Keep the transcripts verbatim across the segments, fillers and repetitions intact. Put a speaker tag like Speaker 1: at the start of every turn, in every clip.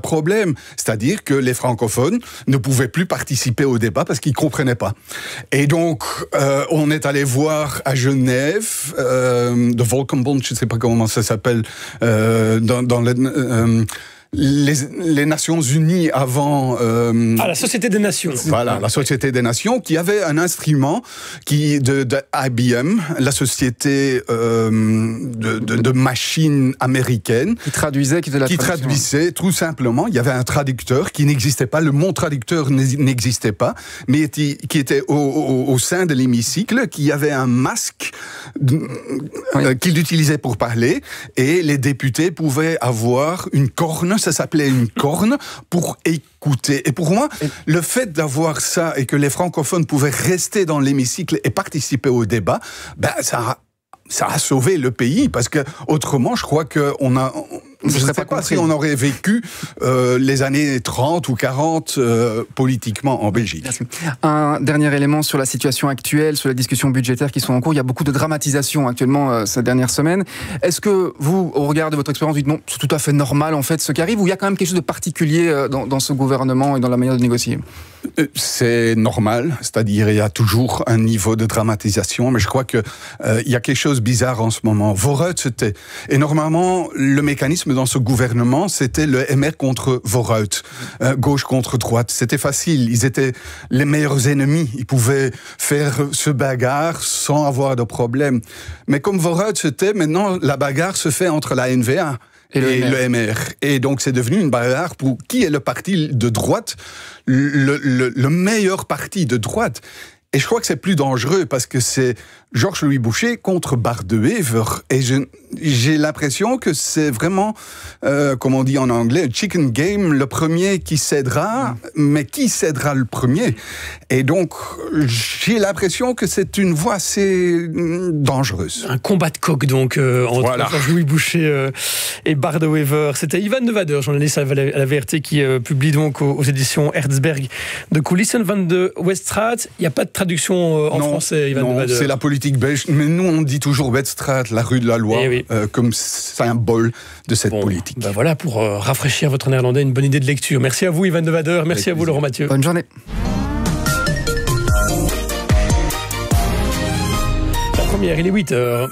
Speaker 1: problème. C'est-à-dire que les francophones ne pouvaient plus participer au débat parce qu'ils ne comprenaient pas. Et donc, euh, on est allé voir à Genève, euh, de Volkenbond, je ne sais pas comment ça s'appelle, euh, dans, dans les... Euh, Les, les Nations Unies avant... Euh,
Speaker 2: ah, la Société des Nations.
Speaker 1: Voilà, la Société des Nations, qui avait un instrument qui, de, de I B M, la société euh, de, de, de machines américaines.
Speaker 3: Qui traduisait, qui, de la
Speaker 1: qui traduisait, tout simplement. Il y avait un traducteur qui n'existait pas, le mot traducteur n'existait pas, mais qui, qui était au, au, au sein de l'hémicycle, qui avait un masque oui. euh, qu'il utilisait pour parler, et les députés pouvaient avoir une corne, ça s'appelait une corne, pour écouter. Et pour moi, le fait d'avoir ça et que les francophones pouvaient rester dans l'hémicycle et participer au débat, ben ça a, ça a sauvé le pays, parce que autrement, je crois qu'on a... Je ne sais pas, pas si on aurait vécu euh, les années trente ou quarante euh, politiquement en Belgique.
Speaker 3: Merci. Un dernier élément sur la situation actuelle, sur les discussions budgétaires qui sont en cours. Il y a beaucoup de dramatisation actuellement euh, cette dernière semaine. Est-ce que vous, au regard de votre expérience, vous dites non, c'est tout à fait normal en fait ce qui arrive, ou il y a quand même quelque chose de particulier euh, dans, dans ce gouvernement et dans la manière de négocier ?
Speaker 1: C'est normal, c'est-à-dire il y a toujours un niveau de dramatisation, mais je crois qu'il euh, y a quelque chose de bizarre en ce moment. Vorut, c'était... Et normalement, le mécanisme dans ce gouvernement, c'était le M R contre Vorut, euh, gauche contre droite. C'était facile, ils étaient les meilleurs ennemis, ils pouvaient faire ce bagarre sans avoir de problème. Mais comme Vorut, c'était, maintenant, la bagarre se fait entre la N V A et, et le M R. Et donc, c'est devenu une bagarre pour qui est le parti de droite, le, le, le meilleur parti de droite. Et je crois que c'est plus dangereux parce que c'est Georges-Louis Boucher contre Bart de Wever. Et je, j'ai l'impression que c'est vraiment, euh, comme on dit en anglais, chicken game, le premier qui cédera, mais qui cédera le premier? Et donc, j'ai l'impression que c'est une voie assez dangereuse.
Speaker 2: Un combat de coq, donc, euh, entre
Speaker 1: voilà.
Speaker 2: Georges-Louis Boucher euh, et Bart de Wever. C'était Ivan de Wader, journaliste à la V R T, qui euh, publie donc aux, aux éditions Herzberg de Coulissen van de Weststraat. Il n'y a pas de traduction euh, en
Speaker 1: non,
Speaker 2: français, Ivan
Speaker 1: non,
Speaker 2: de Wader.
Speaker 1: C'est la politique belge, mais nous on dit toujours Weststraat, la rue de la loi,
Speaker 2: oui.
Speaker 1: euh, comme symbole de cette
Speaker 2: bon,
Speaker 1: politique.
Speaker 2: Ben voilà, pour euh, rafraîchir votre néerlandais, une bonne idée de lecture. Merci à vous, Ivan de Wader. Merci Avec à plaisir. vous, Laurent Mathieu.
Speaker 3: Bonne journée.
Speaker 2: La première, il est huit heures.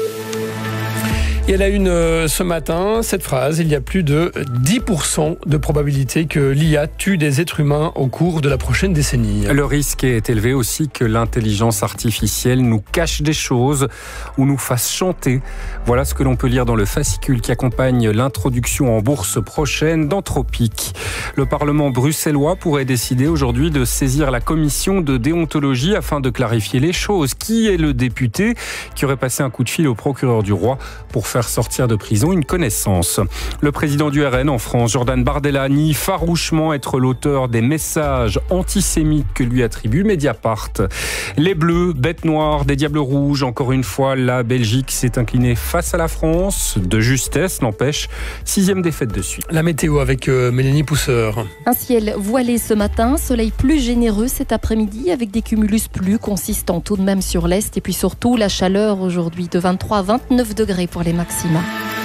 Speaker 2: Et elle a une euh, ce matin, cette phrase: il y a plus de dix pour cent de probabilité que l'I A tue des êtres humains au cours de la prochaine décennie.
Speaker 4: Le risque est élevé aussi que l'intelligence artificielle nous cache des choses ou nous fasse chanter. Voilà ce que l'on peut lire dans le fascicule qui accompagne l'introduction en bourse prochaine d'Anthropic. Le Parlement bruxellois pourrait décider aujourd'hui de saisir la commission de déontologie afin de clarifier les choses. Qui est le député qui aurait passé un coup de fil au procureur du roi pour faire sortir de prison une connaissance? Le président du R N en France, Jordan Bardella, nie farouchement être l'auteur des messages antisémites que lui attribue Mediapart. Les Bleus, bêtes noires des Diables Rouges, encore une fois, la Belgique s'est inclinée face à la France, de justesse, n'empêche, sixième défaite de suite.
Speaker 2: La météo avec euh, Mélanie Pousseur.
Speaker 5: Un ciel voilé ce matin, soleil plus généreux cet après-midi avec des cumulus plus consistants tout de même sur l'est et puis surtout la chaleur aujourd'hui de vingt-trois à vingt-neuf degrés pour les maxima.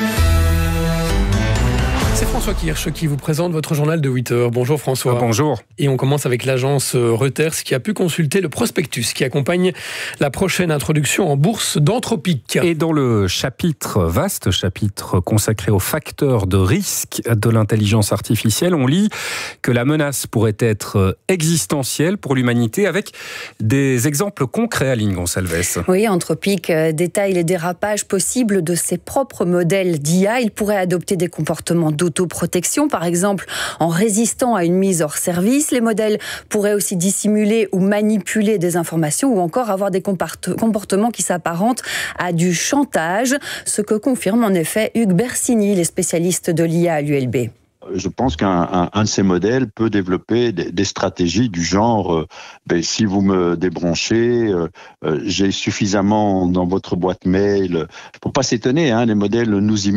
Speaker 2: C'est François Kirsch qui vous présente votre journal de huit heures. Bonjour François.
Speaker 4: Ah, bonjour.
Speaker 2: Et on commence avec l'agence Reuters qui a pu consulter le prospectus qui accompagne la prochaine introduction en bourse d'Anthropic.
Speaker 4: Et dans le chapitre, vaste chapitre consacré aux facteurs de risque de l'intelligence artificielle, on lit que la menace pourrait être existentielle pour l'humanité avec des exemples concrets, Aline Gonçalves.
Speaker 6: Oui, Anthropic détaille les dérapages possibles de ses propres modèles d'I A. Il pourrait adopter des comportements d'autoprotection, par exemple en résistant à une mise hors service. Les modèles pourraient aussi dissimuler ou manipuler des informations ou encore avoir des comportements qui s'apparentent à du chantage, ce que confirme en effet Hugues Bersini, les spécialistes de l'I A à l'U L B.
Speaker 7: Je pense qu'un un, un de ces modèles peut développer des, des stratégies du genre euh, ben, si vous me débranchez, euh, euh, j'ai suffisamment dans votre boîte mail. Pour pas s'étonner, hein, les modèles nous imitent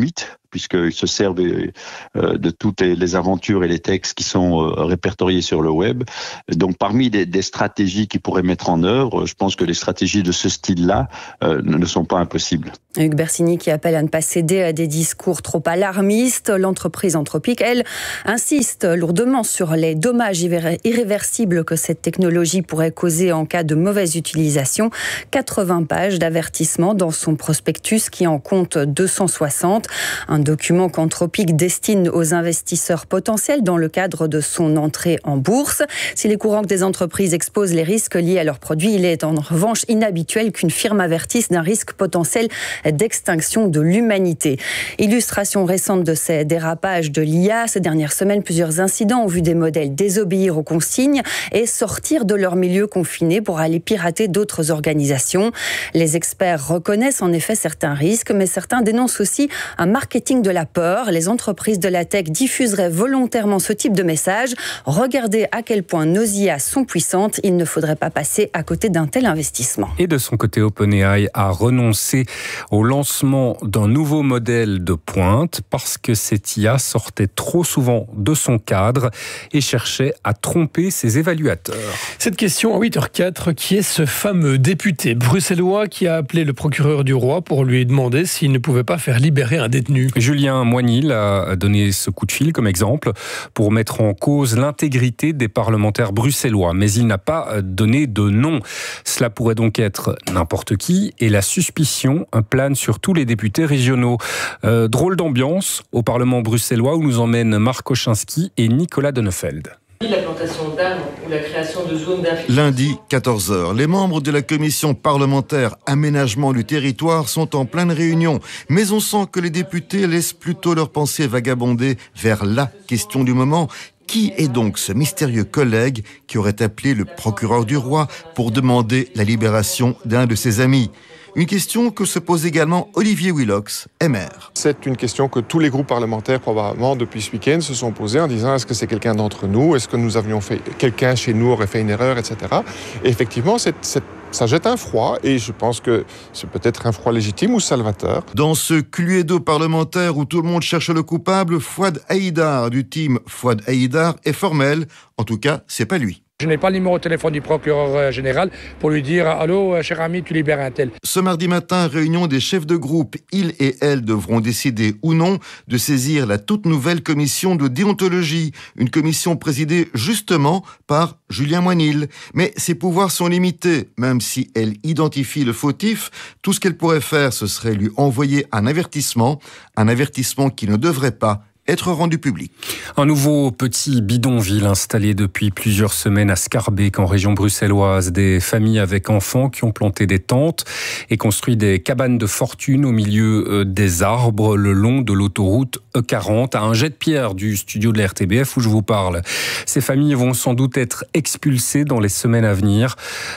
Speaker 7: puisqu'ils se servent euh, de toutes les, les aventures et les textes qui sont euh, répertoriés sur le web. Donc, parmi des, des stratégies qu'ils pourraient mettre en œuvre, je pense que les stratégies de ce style-là euh, ne sont pas impossibles.
Speaker 6: Hugues Bersini qui appelle à ne pas céder à des discours trop alarmistes. L'entreprise Anthropic, elle, insiste lourdement sur les dommages irréversibles que cette technologie pourrait causer en cas de mauvaise utilisation. quatre-vingts pages d'avertissement dans son prospectus qui en compte deux cent soixante. Un document qu'Anthropic destine aux investisseurs potentiels dans le cadre de son entrée en bourse. Si les courants des entreprises exposent les risques liés à leurs produits, il est en revanche inhabituel qu'une firme avertisse d'un risque potentiel d'extinction de l'humanité. Illustration récente de ces dérapages de l'I A. Ces dernières semaines, plusieurs incidents ont vu des modèles désobéir aux consignes et sortir de leur milieu confiné pour aller pirater d'autres organisations. Les experts reconnaissent en effet certains risques, mais certains dénoncent aussi un marketing de la peur. Les entreprises de la tech diffuseraient volontairement ce type de message. Regardez à quel point nos I A sont puissantes. Il ne faudrait pas passer à côté d'un tel investissement.
Speaker 4: Et de son côté, OpenAI a renoncé au lancement d'un nouveau modèle de pointe parce que cette I A sortait trop souvent de son cadre et cherchait à tromper ses évaluateurs.
Speaker 2: Cette question à huit heures quatre, qui est ce fameux député bruxellois qui a appelé le procureur du roi pour lui demander s'il ne pouvait pas faire libérer un détenu?
Speaker 4: Julien Moinil a donné ce coup de fil comme exemple pour mettre en cause l'intégrité des parlementaires bruxellois, mais il n'a pas donné de nom. Cela pourrait donc être n'importe qui et la suspicion plane sur tous les députés régionaux. Euh, drôle d'ambiance au Parlement bruxellois où nous emmènent Marc Kochinski et Nicolas Donnefeld.
Speaker 8: La plantation d'arbres ou la création de zones d'infiltration.
Speaker 9: Lundi, quatorze heures, les membres de la commission parlementaire aménagement du territoire sont en pleine réunion. Mais on sent que les députés laissent plutôt leurs pensées vagabonder vers la question du moment. Qui est donc ce mystérieux collègue qui aurait appelé le procureur du roi pour demander la libération d'un de ses amis ? Une question que se pose également Olivier Willox, M R.
Speaker 10: C'est une question que tous les groupes parlementaires, probablement, depuis ce week-end, se sont posés en disant est-ce que c'est quelqu'un d'entre nous ? Est-ce que nous avions fait... Quelqu'un chez nous aurait fait une erreur, et cetera. Et effectivement, c'est, c'est, ça jette un froid, et je pense que c'est peut-être un froid légitime ou salvateur.
Speaker 9: Dans ce cluedo parlementaire où tout le monde cherche le coupable, Fouad Haïdar du team Fouad Haïdar est formel. En tout cas, c'est pas lui.
Speaker 11: Je n'ai pas le numéro de téléphone du procureur général pour lui dire « Allô, cher ami, tu libères un tel ».
Speaker 9: Ce mardi matin, réunion des chefs de groupe. Ils et elles devront décider ou non de saisir la toute nouvelle commission de déontologie. Une commission présidée justement par Julien Moinil. Mais ses pouvoirs sont limités. Même si elle identifie le fautif, tout ce qu'elle pourrait faire, ce serait lui envoyer un avertissement. Un avertissement qui ne devrait pas être rendu public.
Speaker 4: Un nouveau petit bidonville installé depuis plusieurs semaines à Schaerbeek, en région bruxelloise. Des familles avec enfants qui ont planté des tentes et construit des cabanes de fortune au milieu des arbres le long de l'autoroute E quarante, à un jet de pierre du studio de la R T B F où je vous parle. Ces familles vont sans doute être expulsées dans les semaines à venir.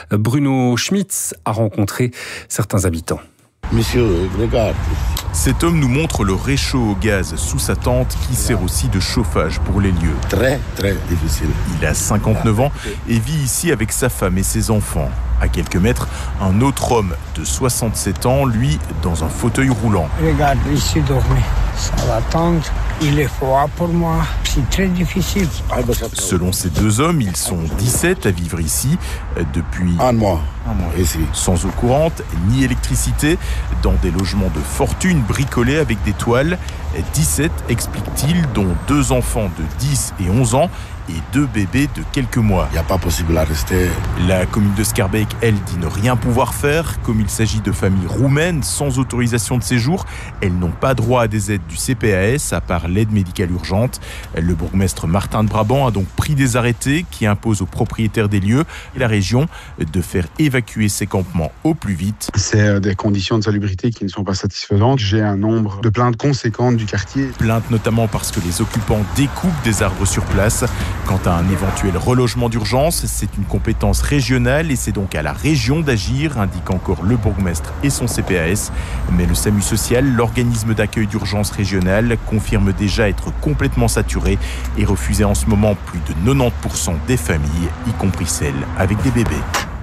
Speaker 4: Bruno Schmitz a rencontré certains habitants.
Speaker 12: Monsieur, regarde.
Speaker 13: Cet homme nous montre le réchaud au gaz sous sa tente qui sert aussi de chauffage pour les lieux.
Speaker 12: Très, très difficile.
Speaker 13: Il a cinquante-neuf ans et vit ici avec sa femme et ses enfants. À quelques mètres, un autre homme de soixante-sept ans, lui, dans un fauteuil roulant.
Speaker 14: Regarde, ici dormir. Ça va tendre. Il est froid pour moi. C'est très difficile.
Speaker 13: Selon ces deux hommes, ils sont dix-sept à vivre ici depuis
Speaker 12: un mois. Un mois ici.
Speaker 13: Sans eau courante ni électricité, dans des logements de fortune bricolés avec des toiles. dix-sept, explique-t-il, dont deux enfants de dix et onze ans et deux bébés de quelques mois.
Speaker 12: Il n'y a pas possible à rester.
Speaker 13: La commune de Schaerbeek, elle, dit ne rien pouvoir faire. Comme il s'agit de familles roumaines sans autorisation de séjour, elles n'ont pas droit à des aides du C P A S, à part l'aide médicale urgente. Le bourgmestre Martin de Brabant a donc pris des arrêtés qui imposent aux propriétaires des lieux et la région de faire évacuer ces campements au plus vite.
Speaker 15: C'est des conditions de salubrité qui ne sont pas satisfaisantes. J'ai un nombre de plaintes conséquentes du quartier.
Speaker 13: Plaintes notamment parce que les occupants découpent des arbres sur place. Quant à un éventuel relogement d'urgence, c'est une compétence régionale et c'est donc à la région d'agir, indique encore le bourgmestre et son C P A S. Mais le SAMU social, l'organisme d'accueil d'urgence régional, confirme déjà être complètement saturé et refuser en ce moment plus de quatre-vingt-dix pour cent des familles, y compris celles avec des bébés.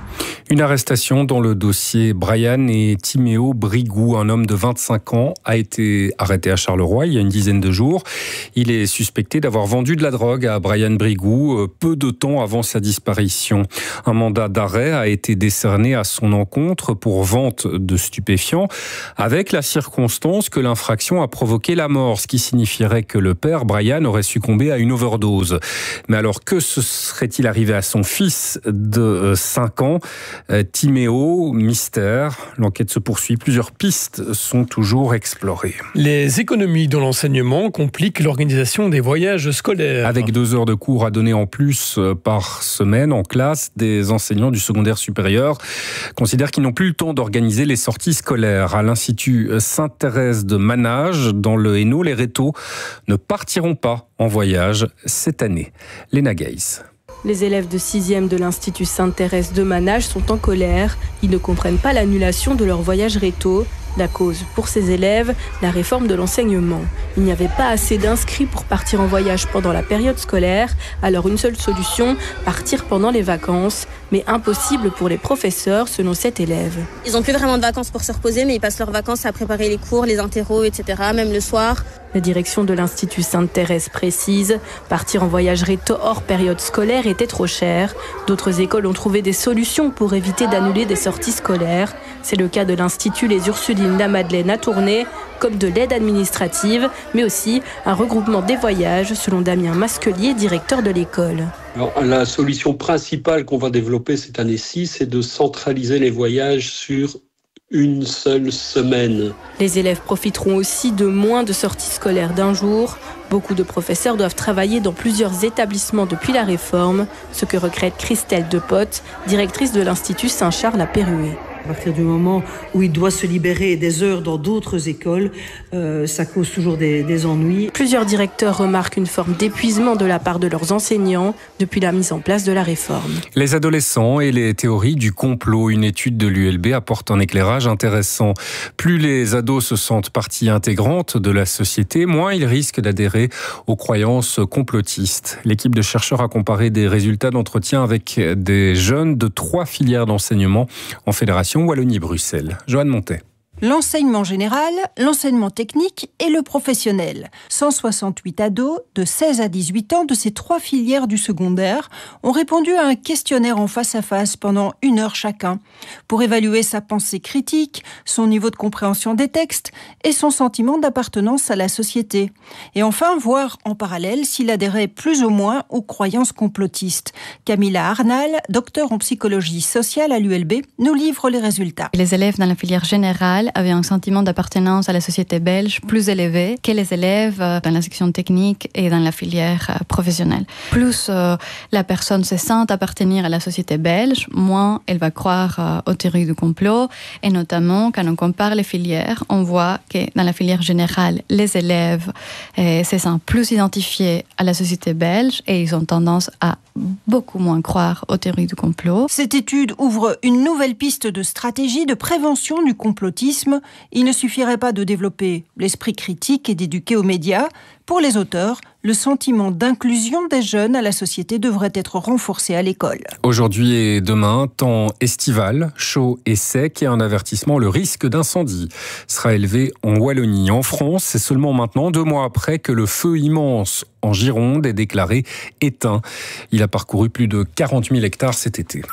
Speaker 4: Une arrestation dans le dossier Brian et Timéo Brigou. Un homme de vingt-cinq ans a été arrêté à Charleroi il y a une dizaine de jours. Il est suspecté d'avoir vendu de la drogue à Brian Brigou peu de temps avant sa disparition. Un mandat d'arrêt a été décerné à son encontre pour vente de stupéfiants, avec la circonstance que l'infraction a provoqué la mort, ce qui signifierait que le père Brian aurait succombé à une overdose. Mais alors, que se serait-il arrivé à son fils de cinq ans ? euh, Timéo, mystère. L'enquête se poursuit. Plusieurs pistes sont toujours explorées.
Speaker 2: Les économies dans l'enseignement compliquent l'organisation des voyages scolaires.
Speaker 4: Avec deux heures de cours à donner en plus par semaine en classe, des enseignants du secondaire supérieur considèrent qu'ils n'ont plus le temps d'organiser les sorties scolaires. À l'Institut Sainte-Thérèse de Manage, dans le Hainaut, les rétos ne partiront pas en voyage cette année. Léna Gaze.
Speaker 16: Les élèves de sixième de l'Institut Sainte-Thérèse de Manage sont en colère. Ils ne comprennent pas l'annulation de leur voyage réto. La cause pour ces élèves, la réforme de l'enseignement. Il n'y avait pas assez d'inscrits pour partir en voyage pendant la période scolaire, alors une seule solution, partir pendant les vacances. Mais impossible pour les professeurs, selon cet élève.
Speaker 17: Ils n'ont plus vraiment de vacances pour se reposer, mais ils passent leurs vacances à préparer les cours, les interros, et cetera, même le soir.
Speaker 16: La direction de l'Institut Sainte-Thérèse précise, partir en voyage réto hors période scolaire était trop cher. D'autres écoles ont trouvé des solutions pour éviter d'annuler des sorties scolaires. C'est le cas de l'Institut Les Ursulines La Madeleine à Tournai, comme de l'aide administrative, mais aussi un regroupement des voyages, selon Damien Masquelier, directeur de l'école.
Speaker 18: Alors, la solution principale qu'on va développer cette année-ci, c'est de centraliser les voyages sur une seule semaine.
Speaker 16: Les élèves profiteront aussi de moins de sorties scolaires d'un jour. Beaucoup de professeurs doivent travailler dans plusieurs établissements depuis la réforme, ce que regrette Christelle Depotte, directrice de l'Institut Saint-Charles à Pérué.
Speaker 19: À partir du moment où il doit se libérer des heures dans d'autres écoles, euh, ça cause toujours des, des ennuis.
Speaker 16: Plusieurs directeurs remarquent une forme d'épuisement de la part de leurs enseignants depuis la mise en place de la réforme.
Speaker 4: Les adolescents et les théories du complot. Une étude de l'U L B apporte un éclairage intéressant. Plus les ados se sentent partie intégrante de la société, moins ils risquent d'adhérer aux croyances complotistes. L'équipe de chercheurs a comparé des résultats d'entretien avec des jeunes de trois filières d'enseignement en fédération Wallonie-Bruxelles. Joanne Montet.
Speaker 20: L'enseignement général, l'enseignement technique et le professionnel. cent soixante-huit ados de seize à dix-huit ans de ces trois filières du secondaire ont répondu à un questionnaire en face à face pendant une heure chacun pour évaluer sa pensée critique, son niveau de compréhension des textes et son sentiment d'appartenance à la société. Et enfin, voir en parallèle s'il adhérait plus ou moins aux croyances complotistes. Camilla Arnal, docteur en psychologie sociale à l'U L B, nous livre les résultats.
Speaker 21: Les élèves dans la filière générale avaient un sentiment d'appartenance à la société belge plus élevé que les élèves dans la section technique et dans la filière professionnelle. Plus euh, la personne se sent appartenir à la société belge, moins elle va croire euh, aux théories du complot. Et notamment, quand on compare les filières, on voit que dans la filière générale, les élèves euh, se sentent plus identifiés à la société belge et ils ont tendance à beaucoup moins croire aux théories du complot.
Speaker 20: Cette étude ouvre une nouvelle piste de stratégie de prévention du complotisme. Il ne suffirait pas de développer l'esprit critique et d'éduquer aux médias. Pour les auteurs, le sentiment d'inclusion des jeunes à la société devrait être renforcé à l'école.
Speaker 4: Aujourd'hui et demain, temps estival, chaud et sec et un avertissement, le risque d'incendie sera élevé en Wallonie. En France, c'est seulement maintenant, deux mois après, que le feu immense en Gironde est déclaré éteint. Il a parcouru plus de quarante mille hectares cet été.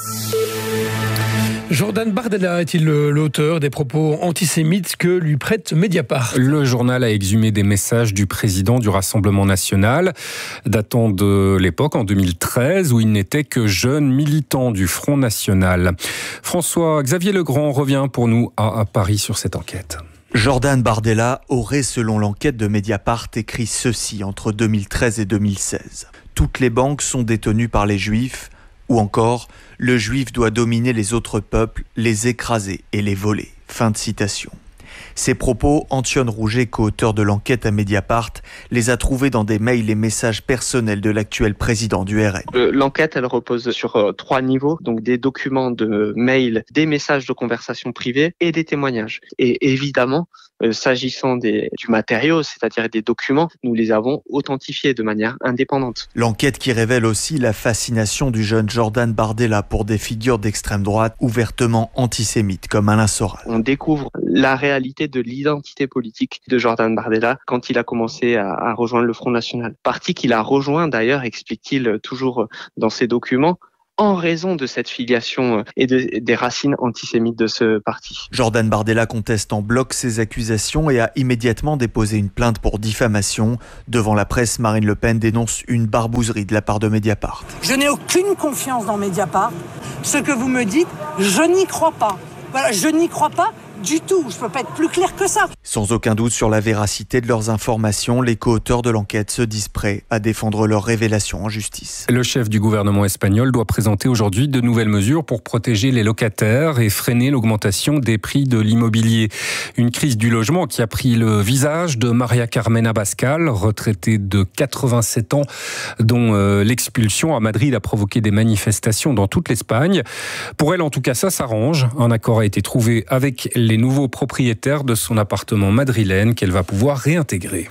Speaker 2: Jordan Bardella est-il l'auteur des propos antisémites que lui prête Mediapart ?
Speaker 4: Le journal a exhumé des messages du président du Rassemblement national, datant de l'époque, en deux mille treize, où il n'était que jeune militant du Front national. François-Xavier Legrand revient pour nous à Paris sur cette enquête.
Speaker 22: Jordan Bardella aurait, selon l'enquête de Mediapart, écrit ceci entre deux mille treize et deux mille seize. Toutes les banques sont détenues par les Juifs, ou encore, le Juif doit dominer les autres peuples, les écraser et les voler. Fin de citation. Ces propos, Antione Rouget, co-auteur de l'enquête à Mediapart, les a trouvés dans des mails et messages personnels de l'actuel président du R N.
Speaker 23: L'enquête, elle repose sur euh, trois niveaux, donc des documents de mails, des messages de conversation privée et des témoignages. Et évidemment, Euh, s'agissant des, du matériau, c'est-à-dire des documents, nous les avons authentifiés de manière indépendante.
Speaker 22: L'enquête qui révèle aussi la fascination du jeune Jordan Bardella pour des figures d'extrême droite ouvertement antisémites comme Alain Soral.
Speaker 23: On découvre la réalité de l'identité politique de Jordan Bardella quand il a commencé à, à rejoindre le Front National. Parti qu'il a rejoint d'ailleurs, explique-t-il toujours dans ses documents, en raison de cette filiation et de, des racines antisémites de ce parti.
Speaker 22: Jordan Bardella conteste en bloc ces accusations et a immédiatement déposé une plainte pour diffamation. Devant la presse, Marine Le Pen dénonce une barbouzerie de la part de Mediapart.
Speaker 1: Je n'ai aucune confiance dans Mediapart. Ce que vous me dites, je n'y crois pas. Voilà, je n'y crois pas du tout. Je ne peux pas être plus clair que ça.
Speaker 22: Sans aucun doute sur la véracité de leurs informations, les co-auteurs de l'enquête se disent prêts à défendre leurs révélations en justice.
Speaker 4: Le chef du gouvernement espagnol doit présenter aujourd'hui de nouvelles mesures pour protéger les locataires et freiner l'augmentation des prix de l'immobilier. Une crise du logement qui a pris le visage de Maria Carmen Abascal, retraitée de quatre-vingt-sept ans, dont euh, l'expulsion à Madrid a provoqué des manifestations dans toute l'Espagne. Pour elle, en tout cas, ça s'arrange. Un accord a été trouvé avec les nouveaux propriétaires de son appartement madrilène qu'elle va pouvoir réintégrer.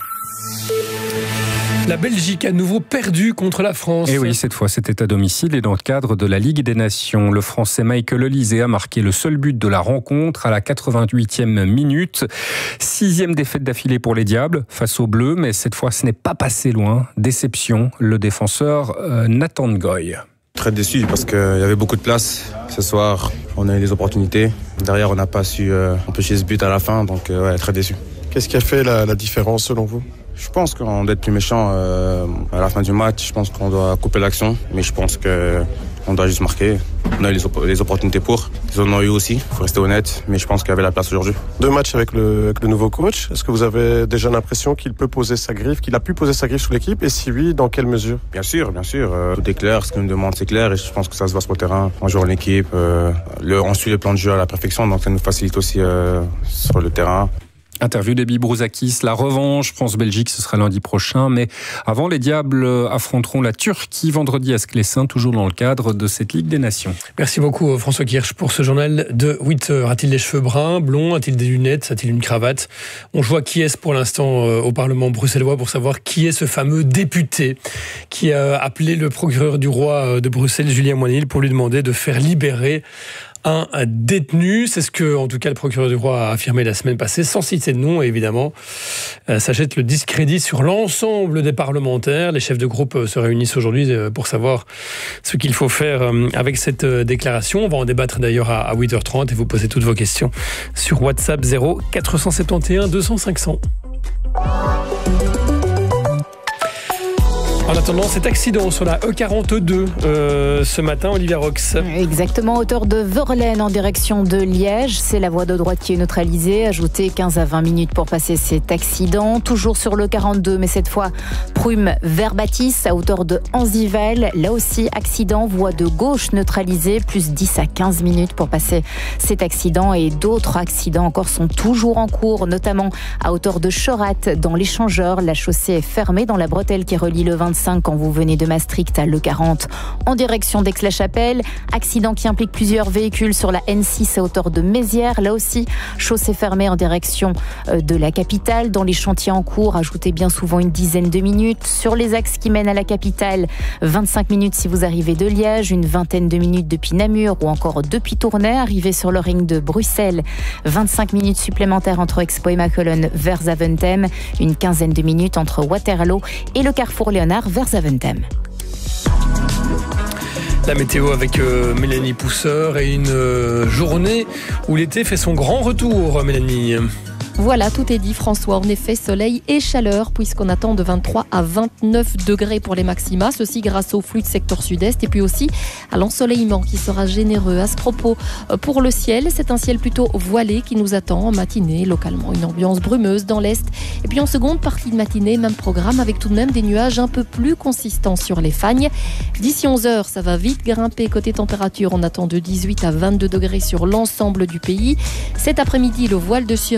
Speaker 2: La Belgique a à nouveau perdu contre la France.
Speaker 4: Et oui, cette fois, c'était à domicile et dans le cadre de la Ligue des Nations. Le Français Michael Olise a marqué le seul but de la rencontre à la quatre-vingt-huitième minute. Sixième défaite d'affilée pour les Diables face aux Bleus, mais cette fois, ce n'est pas passé loin. Déception, le défenseur euh, Nathan Ngoy.
Speaker 3: Très déçu parce qu'il y avait beaucoup de place. Ce soir, on a eu les opportunités. Derrière, on n'a pas su euh, empêcher ce but à la fin, donc euh, ouais, très déçu.
Speaker 10: Qu'est-ce qui a fait la, la différence selon vous ?
Speaker 3: Je pense qu'on doit être plus méchant euh, à la fin du match. Je pense qu'on doit couper l'action, mais je pense qu'on doit juste marquer. On a eu les, op- les opportunités pour. Ils en ont eu aussi, il faut rester honnête, mais je pense qu'il y avait la place aujourd'hui.
Speaker 10: Deux matchs avec le, avec le nouveau coach. Est-ce que vous avez déjà l'impression qu'il peut poser sa griffe, qu'il a pu poser sa griffe sur l'équipe, et si oui, dans quelle mesure ?
Speaker 3: Bien sûr, bien sûr. Euh, tout est clair, ce qu'il nous demande c'est clair, et je pense que ça se voit sur le terrain. On joue en équipe, euh, le, on suit le plan de jeu à la perfection, donc ça nous facilite aussi euh, sur le terrain.
Speaker 4: Interview d'Ebi Brouzakis, la revanche France-Belgique, ce sera lundi prochain. Mais avant, les Diables affronteront la Turquie vendredi à Sclessin, toujours dans le cadre de cette Ligue des Nations.
Speaker 2: Merci beaucoup François Kirsch pour ce journal de huit heures. A-t-il des cheveux bruns, blonds? A-t-il des lunettes? A-t-il une cravate? On voit qui est-ce pour l'instant au Parlement bruxellois pour savoir qui est ce fameux député qui a appelé le procureur du roi de Bruxelles, Julien Moinil, pour lui demander de faire libérer un détenu. C'est ce que, en tout cas, le procureur du roi a affirmé la semaine passée, sans citer de nom, évidemment. Ça jette le discrédit sur l'ensemble des parlementaires. Les chefs de groupe se réunissent aujourd'hui pour savoir ce qu'il faut faire avec cette déclaration. On va en débattre d'ailleurs à huit heures trente et vous poser toutes vos questions sur WhatsApp zéro quatre cent soixante et onze deux cents cinq cents. En attendant cet accident sur la E quarante-deux euh, ce matin, Olivia Rox.
Speaker 5: Exactement, hauteur de Verlaine en direction de Liège. C'est la voie de droite qui est neutralisée. Ajoutez quinze à vingt minutes pour passer cet accident. Toujours sur le quarante-deux, mais cette fois Prüm vers Bâtisse à hauteur de Anzivel. Là aussi, accident, voie de gauche neutralisée. Plus dix à quinze minutes pour passer cet accident. Et d'autres accidents encore sont toujours en cours, notamment à hauteur de Chorat dans l'échangeur. La chaussée est fermée dans la bretelle qui relie le vingt-cinq quand vous venez de Maastricht à l'E quarante en direction d'Aix-la-Chapelle. Accident qui implique plusieurs véhicules sur la N six à hauteur de Mézières. Là aussi, chaussée fermée en direction de la capitale. Dans les chantiers en cours, ajoutez bien souvent une dizaine de minutes. Sur les axes qui mènent à la capitale, vingt-cinq minutes si vous arrivez de Liège, une vingtaine de minutes depuis Namur ou encore depuis Tournai. Arrivé sur le ring de Bruxelles, vingt-cinq minutes supplémentaires entre Expo et Macolone vers Zaventem. Une quinzaine de minutes entre Waterloo et le carrefour Léonard vers Zaventem.
Speaker 2: La météo avec euh, Mélanie Pousseur et une euh, journée où l'été fait son grand retour, Mélanie.
Speaker 24: Voilà, tout est dit François. En effet, soleil et chaleur puisqu'on attend de vingt-trois à vingt-neuf degrés pour les maxima. Ceci grâce au flux de secteur sud-est et puis aussi à l'ensoleillement qui sera généreux. À ce propos, pour le ciel, c'est un ciel plutôt voilé qui nous attend en matinée. Localement, une ambiance brumeuse dans l'est. Et puis en seconde partie de matinée, même programme avec tout de même des nuages un peu plus consistants sur les fagnes. D'ici onze heures, ça va vite grimper. Côté température, on attend de dix-huit à vingt-deux degrés sur l'ensemble du pays. Cet après-midi, le voile de Cyrus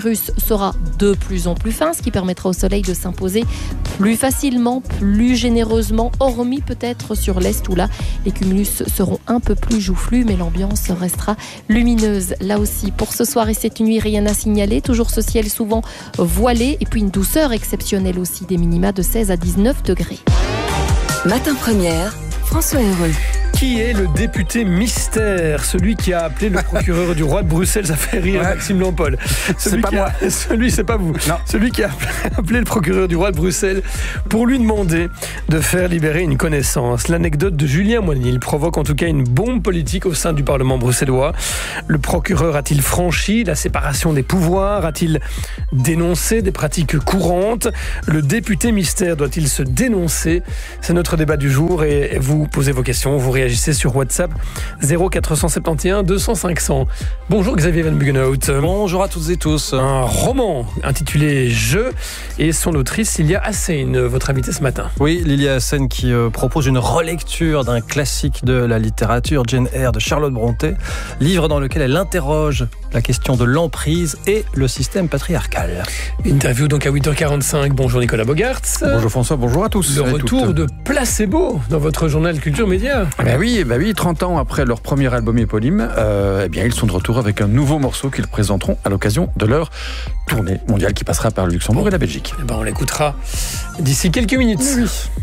Speaker 24: sera de plus en plus fin, ce qui permettra au soleil de s'imposer plus facilement, plus généreusement, hormis peut-être sur l'est où là, les cumulus seront un peu plus joufflus, mais l'ambiance restera lumineuse. Là aussi, pour ce soir et cette nuit, rien à signaler. Toujours ce ciel souvent voilé et puis une douceur exceptionnelle aussi, des minima de seize à dix-neuf degrés.
Speaker 6: Matin Première, François Heureux.
Speaker 2: Qui est le député mystère? Celui qui a appelé le procureur du roi de Bruxelles, ça fait rire ouais. Maxime Lampol.
Speaker 7: C'est pas moi.
Speaker 2: A, celui, c'est pas vous.
Speaker 7: Non.
Speaker 2: Celui qui a appelé le procureur du roi de Bruxelles pour lui demander de faire libérer une connaissance. L'anecdote de Julien Moinil provoque en tout cas une bombe politique au sein du Parlement bruxellois. Le procureur a-t-il franchi la séparation des pouvoirs? A-t-il dénoncé des pratiques courantes? Le député mystère doit-il se dénoncer? C'est notre débat du jour et vous posez vos questions, vous réagissez sur WhatsApp zéro quatre cent soixante et onze deux cents cinq cents. Bonjour Xavier Van Buggenhout.
Speaker 7: Bonjour à toutes et tous.
Speaker 2: Un roman intitulé Je et son autrice Lilia Hassen, votre invitée ce matin.
Speaker 7: Oui, Lilia Hassen qui euh, propose une relecture d'un classique de la littérature, Jane Eyre de Charlotte Brontë, livre dans lequel elle interroge la question de l'emprise et le système patriarcal.
Speaker 2: Interview donc à huit heures quarante-cinq. Bonjour Nicolas Bogarts.
Speaker 8: Bonjour François, bonjour à tous.
Speaker 2: Le retour de Placebo dans votre journal Culture Média.
Speaker 8: Ben oui, ben oui, trente ans après leur premier album éponyme, euh, eh bien ils sont de retour avec un nouveau morceau qu'ils présenteront à l'occasion de leur tournée mondiale qui passera par le Luxembourg bon. et la Belgique.
Speaker 2: Eh ben on l'écoutera d'ici quelques minutes.
Speaker 8: Oui.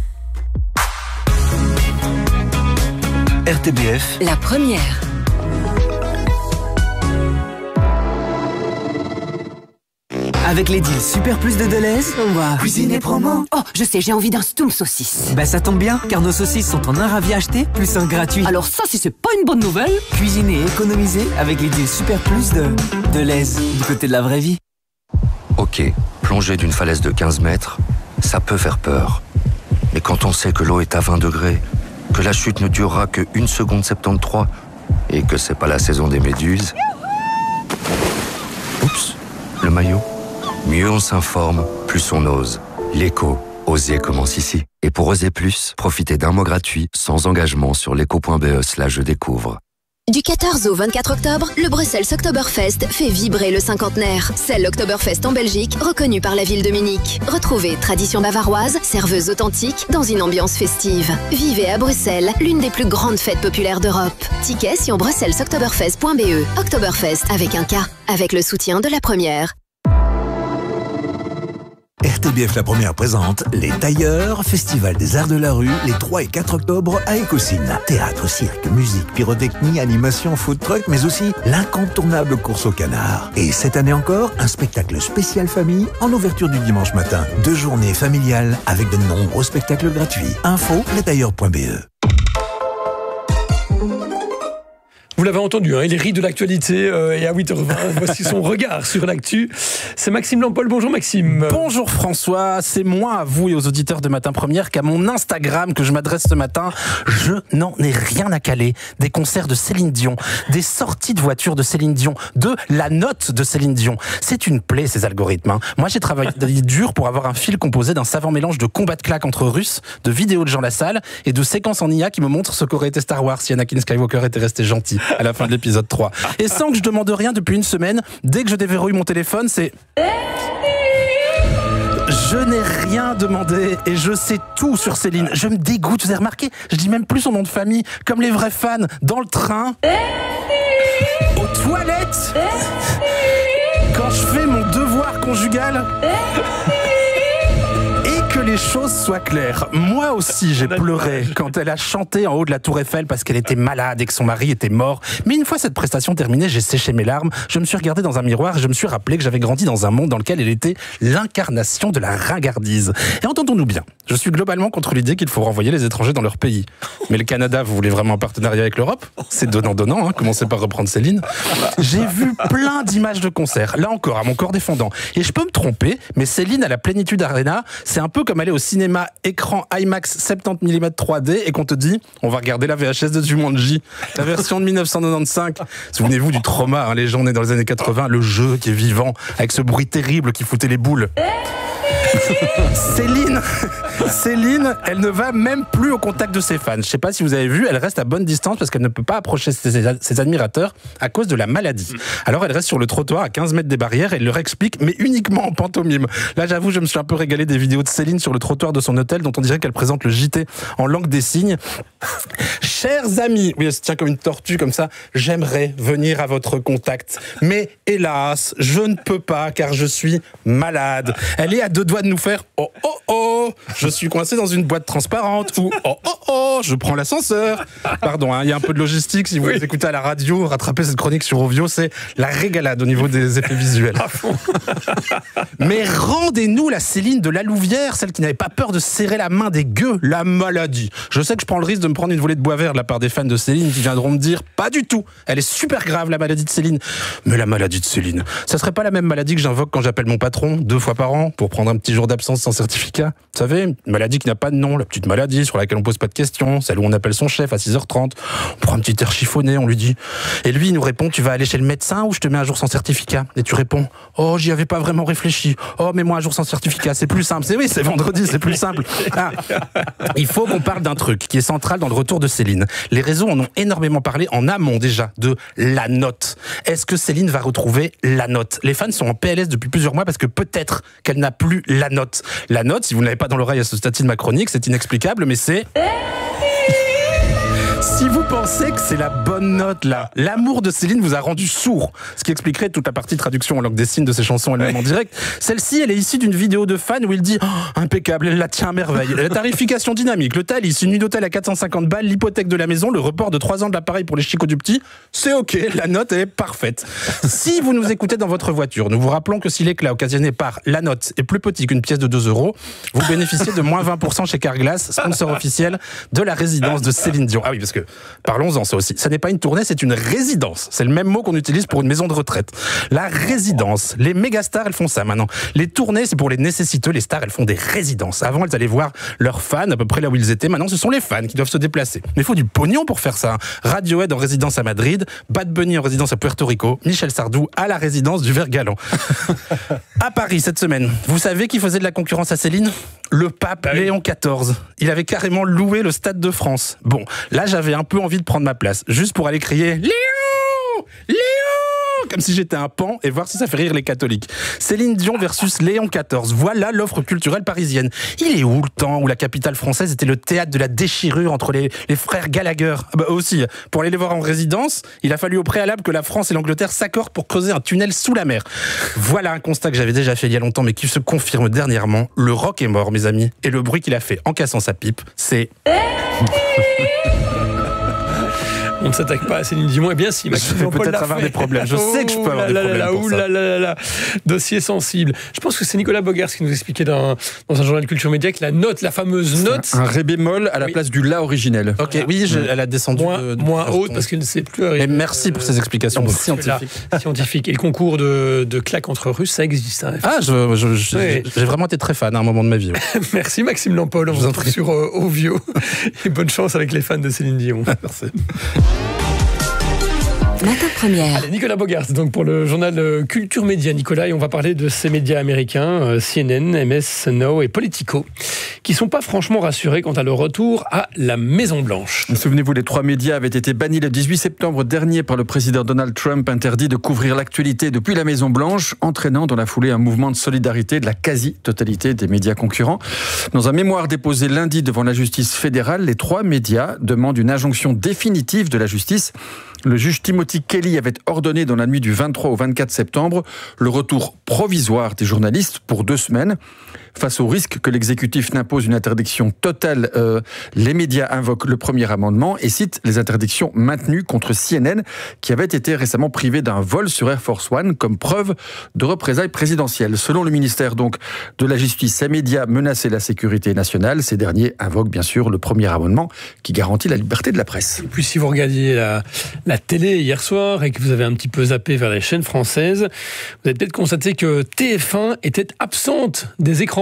Speaker 6: R T B F, la première. Avec les deals Super Plus de Deleuze, on va cuisiner promo.
Speaker 11: Oh, je sais, j'ai envie d'un stoum saucisse.
Speaker 6: Bah ça tombe bien, car nos saucisses sont en un ravi acheté, plus un gratuit.
Speaker 11: Alors ça, si c'est pas une bonne nouvelle.
Speaker 6: Cuisiner et économiser avec les deals Super Plus de Deleuze, du côté de la vraie vie.
Speaker 25: Ok, plonger d'une falaise de quinze mètres, ça peut faire peur. Mais quand on sait que l'eau est à vingt degrés, que la chute ne durera que une seconde soixante-treize et que c'est pas la saison des méduses... Oups, le maillot. Mieux on s'informe, plus on ose. L'éco, oser commence ici. Et pour oser plus, profitez d'un mois gratuit, sans engagement sur l'éco point be slash je découvre.
Speaker 26: Du quatorze au vingt-quatre octobre, le Bruxelles Oktoberfest fait vibrer le cinquantenaire. C'est l'Oktoberfest en Belgique, reconnu par la ville de Munich. Retrouvez tradition bavaroise, serveuse authentique, dans une ambiance festive. Vivez à Bruxelles, l'une des plus grandes fêtes populaires d'Europe. Tickets sur bruxelles oktoberfest point be. Oktoberfest avec un K, avec le soutien de la première.
Speaker 27: R T B F La Première présente Les Tailleurs, Festival des Arts de la Rue, les trois et quatre octobre à Écosine. Théâtre, cirque, musique, pyrotechnie, animation, food truck, mais aussi l'incontournable course au canard. Et cette année encore, un spectacle spécial famille en ouverture du dimanche matin. Deux journées familiales avec de nombreux spectacles gratuits. Info, les tailleurs point be.
Speaker 2: Vous l'avez entendu, hein, il rit de l'actualité euh, et à huit heures vingt, voici son regard sur l'actu. C'est Maxime Lampol. Bonjour Maxime.
Speaker 7: Bonjour François, c'est moins à vous et aux auditeurs de Matin Première qu'à mon Instagram que je m'adresse ce matin. Je n'en ai rien à caler. Des concerts de Céline Dion, des sorties de voitures de Céline Dion, de la note de Céline Dion. C'est une plaie ces algorithmes. Hein. Moi j'ai travaillé dur pour avoir un fil composé d'un savant mélange de combats de claques entre Russes, de vidéos de Jean Lassalle et de séquences en I A qui me montrent ce qu'aurait été Star Wars si Anakin Skywalker était resté gentil à la fin de l'épisode trois. Et sans que je demande rien depuis une semaine, dès que je déverrouille mon téléphone, c'est... Je n'ai rien demandé et je sais tout sur Céline. Je me dégoûte, vous avez remarqué? Je dis même plus son nom de famille, comme les vrais fans, dans le train, aux toilettes, quand je fais mon devoir conjugal. Que les choses soient claires. Moi aussi, j'ai pleuré quand elle a chanté en haut de la Tour Eiffel parce qu'elle était malade et que son mari était mort. Mais une fois cette prestation terminée, j'ai séché mes larmes. Je me suis regardé dans un miroir et je me suis rappelé que j'avais grandi dans un monde dans lequel elle était l'incarnation de la ringardise. Et entendons-nous bien, je suis globalement contre l'idée qu'il faut renvoyer les étrangers dans leur pays. Mais le Canada, vous voulez vraiment un partenariat avec l'Europe? C'est donnant-donnant, hein. Commencez par reprendre Céline. J'ai vu plein d'images de concerts, là encore, à mon corps défendant. Et je peux me tromper, mais Céline à la Plénitude Arena, c'est un peu comme aller au cinéma écran IMAX soixante-dix millimètres trois D et qu'on te dit on va regarder la V H S de Jumanji, la version de dix-neuf cent quatre-vingt-quinze. Souvenez-vous du trauma, hein, les gens nés dans les années quatre-vingts, le jeu qui est vivant avec ce bruit terrible qui foutait les boules. Céline, Céline, elle ne va même plus au contact de ses fans. Je sais pas si vous avez vu, elle reste à bonne distance parce qu'elle ne peut pas approcher ses, ses admirateurs à cause de la maladie. Alors elle reste sur le trottoir à quinze mètres des barrières et elle leur explique, mais uniquement en pantomime. Là, j'avoue, je me suis un peu régalé des vidéos de Céline sur le trottoir de son hôtel dont on dirait qu'elle présente le J T en langue des signes. Chers amis, oui, elle se tient comme une tortue comme ça, j'aimerais venir à votre contact. Mais hélas, je ne peux pas car je suis malade. Elle est à deux doigts de nous faire « Oh, oh, oh, je suis coincé dans une boîte transparente » ou « Oh, oh, oh, je prends l'ascenseur ». Pardon, hein, il y a un peu de logistique. Si vous oui. écoutez à la radio, rattraper cette chronique sur Ovio, c'est la régalade au niveau des effets visuels. Mais rendez-nous la Céline de la Louvière, celle qui n'avait pas peur de serrer la main des gueux, la maladie. Je sais que je prends le risque de me prendre une volée de bois vert de la part des fans de Céline qui viendront me dire « Pas du tout, elle est super grave la maladie de Céline ». Mais la maladie de Céline, ça serait pas la même maladie que j'invoque quand j'appelle mon patron deux fois par an pour prendre un petit jour d'absence sans certificat. Vous savez, une maladie qui n'a pas de nom, la petite maladie sur laquelle on pose pas de questions, celle où on appelle son chef à six heures trente, on prend un petit air chiffonné, on lui dit, et lui il nous répond, tu vas aller chez le médecin ou je te mets un jour sans certificat? Et tu réponds, oh j'y avais pas vraiment réfléchi, oh mets-moi un jour sans certificat, c'est plus simple, c'est oui, c'est vendredi, c'est plus simple. Ah. Il faut qu'on parle d'un truc qui est central dans le retour de Céline. Les réseaux en ont énormément parlé en amont déjà, de la note. Est-ce que Céline va retrouver la note? Les fans sont en P L S depuis plusieurs mois parce que peut-être qu'elle n'a plus la note. La note, si vous ne l'avez pas dans l'oreille à ce stade de ma chronique, c'est inexplicable, mais c'est... Si vous pensez que c'est la bonne note là, l'amour de Céline vous a rendu sourd, ce qui expliquerait toute la partie traduction en langue des signes de ses chansons elle-même en direct. Celle-ci, elle est issue d'une vidéo de fan où il dit oh, impeccable, elle la tient à merveille. La tarification dynamique, le Thalys, une nuit d'hôtel à quatre cent cinquante balles, l'hypothèque de la maison, le report de trois ans de l'appareil pour les chicots du petit, c'est ok, la note est parfaite. Si vous nous écoutez dans votre voiture, nous vous rappelons que si l'éclat occasionné par la note est plus petit qu'une pièce de deux euros, vous bénéficiez de moins vingt pour cent chez Carglass, sponsor officiel de la résidence de Céline Dion. Ah oui, parce que parlons-en, ça aussi. Ça n'est pas une tournée, c'est une résidence. C'est le même mot qu'on utilise pour une maison de retraite. La résidence. Les méga stars, elles font ça maintenant. Les tournées, c'est pour les nécessiteux. Les stars, elles font des résidences. Avant, elles allaient voir leurs fans à peu près là où ils étaient. Maintenant, ce sont les fans qui doivent se déplacer. Mais il faut du pognon pour faire ça. Radiohead en résidence à Madrid, Bad Bunny en résidence à Puerto Rico, Michel Sardou à la résidence du Vert-Galant. À Paris, cette semaine, vous savez qui faisait de la concurrence à Céline ? Le pape Léon quatorze. Il avait carrément loué le Stade de France. Bon, là, j'avais un peu envie de prendre ma place, juste pour aller crier « Léon ! Léon !» comme si j'étais un pan et voir si ça fait rire les catholiques. Céline Dion versus Léon quatorze. Voilà l'offre culturelle parisienne. Il est où le temps où la capitale française était le théâtre de la déchirure entre les, les frères Gallagher? Ah bah aussi, pour aller les voir en résidence, il a fallu au préalable que la France et l'Angleterre s'accordent pour creuser un tunnel sous la mer. Voilà un constat que j'avais déjà fait il y a longtemps, mais qui se confirme dernièrement. Le rock est mort, mes amis. Et le bruit qu'il a fait en cassant sa pipe, c'est...
Speaker 2: On ne s'attaque pas à Céline Dion. Eh bien, si,
Speaker 7: je vais peut-être avoir des problèmes. Je sais que je peux avoir des problèmes pour ça.
Speaker 2: Là, là, là. Dossier sensible. Je pense que c'est Nicolas Bogers qui nous expliquait dans, dans un journal Culture Média que la note, la fameuse note...
Speaker 8: Un ré bémol à la oui. place du la originel.
Speaker 7: Ok, voilà. Oui, je, elle a descendu...
Speaker 2: Moins,
Speaker 7: de, de
Speaker 2: moins haute parce qu'elle ne sait plus...
Speaker 7: Mais merci pour ces explications donc, scientifiques.
Speaker 2: Là, scientifiques. Et le concours de, de claques entre Russes, ça existe. Hein,
Speaker 7: ah, je, je, je, oui. j'ai vraiment été très fan à un moment de ma vie. Ouais.
Speaker 2: Merci Maxime Lampol. On vous retrouve sur euh, Ovio. Et bonne chance avec les fans de Céline Dion.
Speaker 7: Merci.
Speaker 26: Matin Première.
Speaker 2: Allez, Nicolas Bogart, donc pour le journal Culture Média. Nicolas, et on va parler de ces médias américains, C N N, M S Now et Politico, qui ne sont pas franchement rassurés quant à leur retour à la Maison-Blanche.
Speaker 8: Souvenez-vous, les trois médias avaient été bannis le dix-huit septembre dernier par le président Donald Trump, interdit de couvrir l'actualité depuis la Maison-Blanche, entraînant dans la foulée un mouvement de solidarité de la quasi-totalité des médias concurrents. Dans un mémoire déposé lundi devant la justice fédérale, les trois médias demandent une injonction définitive de la justice. Le juge Timothy Kelly avait ordonné dans la nuit du vingt-trois au vingt-quatre septembre le retour provisoire des journalistes pour deux semaines. Face au risque que l'exécutif n'impose une interdiction totale, euh, les médias invoquent le premier amendement et citent les interdictions maintenues contre C N N, qui avait été récemment privé d'un vol sur Air Force One comme preuve de représailles présidentielles. Selon le ministère donc de la Justice, ces médias menaçaient la sécurité nationale. Ces derniers invoquent bien sûr le premier amendement qui garantit la liberté de la presse.
Speaker 2: Et puis si vous regardiez la, la télé hier soir et que vous avez un petit peu zappé vers les chaînes françaises, vous avez peut-être constaté que T F un était absente des écrans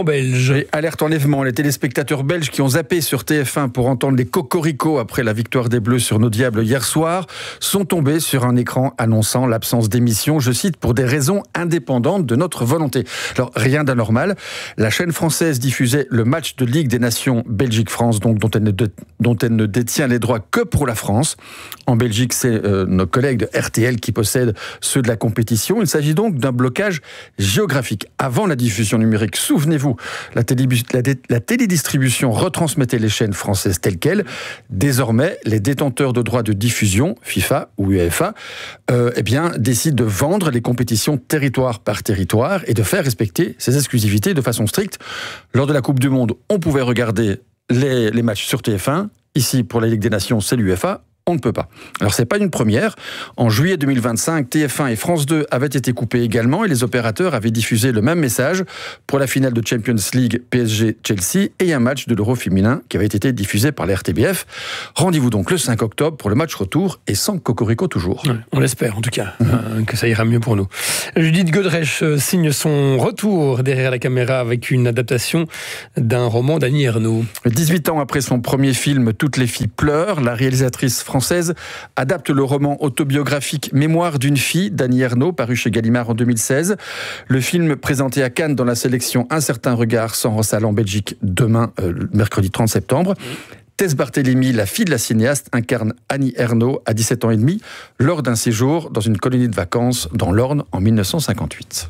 Speaker 2: enlèvement belge.
Speaker 8: Et alerte enlèvement. Les téléspectateurs belges qui ont zappé sur T F un pour entendre les cocoricots après la victoire des Bleus sur nos Diables hier soir sont tombés sur un écran annonçant l'absence d'émission, je cite, pour des raisons indépendantes de notre volonté. Alors, rien d'anormal. La chaîne française diffusait le match de Ligue des Nations Belgique-France, donc dont elle, ne de, dont elle ne détient les droits que pour la France. En Belgique, c'est euh, nos collègues de R T L qui possèdent ceux de la compétition. Il s'agit donc d'un blocage géographique. Avant la diffusion numérique, souvenez-vous, la, télé, la, la télédistribution retransmettait les chaînes françaises telles quelles. Désormais, les détenteurs de droits de diffusion, FIFA ou UEFA, euh, eh bien, décident de vendre les compétitions territoire par territoire et de faire respecter ces exclusivités de façon stricte. Lors de la Coupe du Monde, on pouvait regarder les, les matchs sur T F un. Ici, pour la Ligue des Nations, c'est l'UEFA. On ne peut pas. Alors, c'est pas une première. En juillet deux mille vingt-cinq, T F un et France deux avaient été coupés également et les opérateurs avaient diffusé le même message pour la finale de Champions League P S G-Chelsea et un match de l'Euro féminin qui avait été diffusé par la R T B F. Rendez-vous donc le cinq octobre pour le match retour et sans cocorico toujours.
Speaker 2: Ouais, on l'espère en tout cas, mmh. hein, que ça ira mieux pour nous. Judith Godrèche signe son retour derrière la caméra avec une adaptation d'un roman d'Annie Ernaux.
Speaker 8: dix-huit ans après son premier film Toutes les filles pleurent, la réalisatrice française adapte le roman autobiographique Mémoire d'une fille d'Annie Ernaux, paru chez Gallimard en deux mille seize. Le film présenté à Cannes dans la sélection Un certain regard s'en ressalle en Belgique demain, euh, mercredi trente septembre. Tess Barthélémy, la fille de la cinéaste, incarne Annie Ernaux à dix-sept ans et demi lors d'un séjour dans une colonie de vacances dans l'Orne en mille neuf cent cinquante-huit.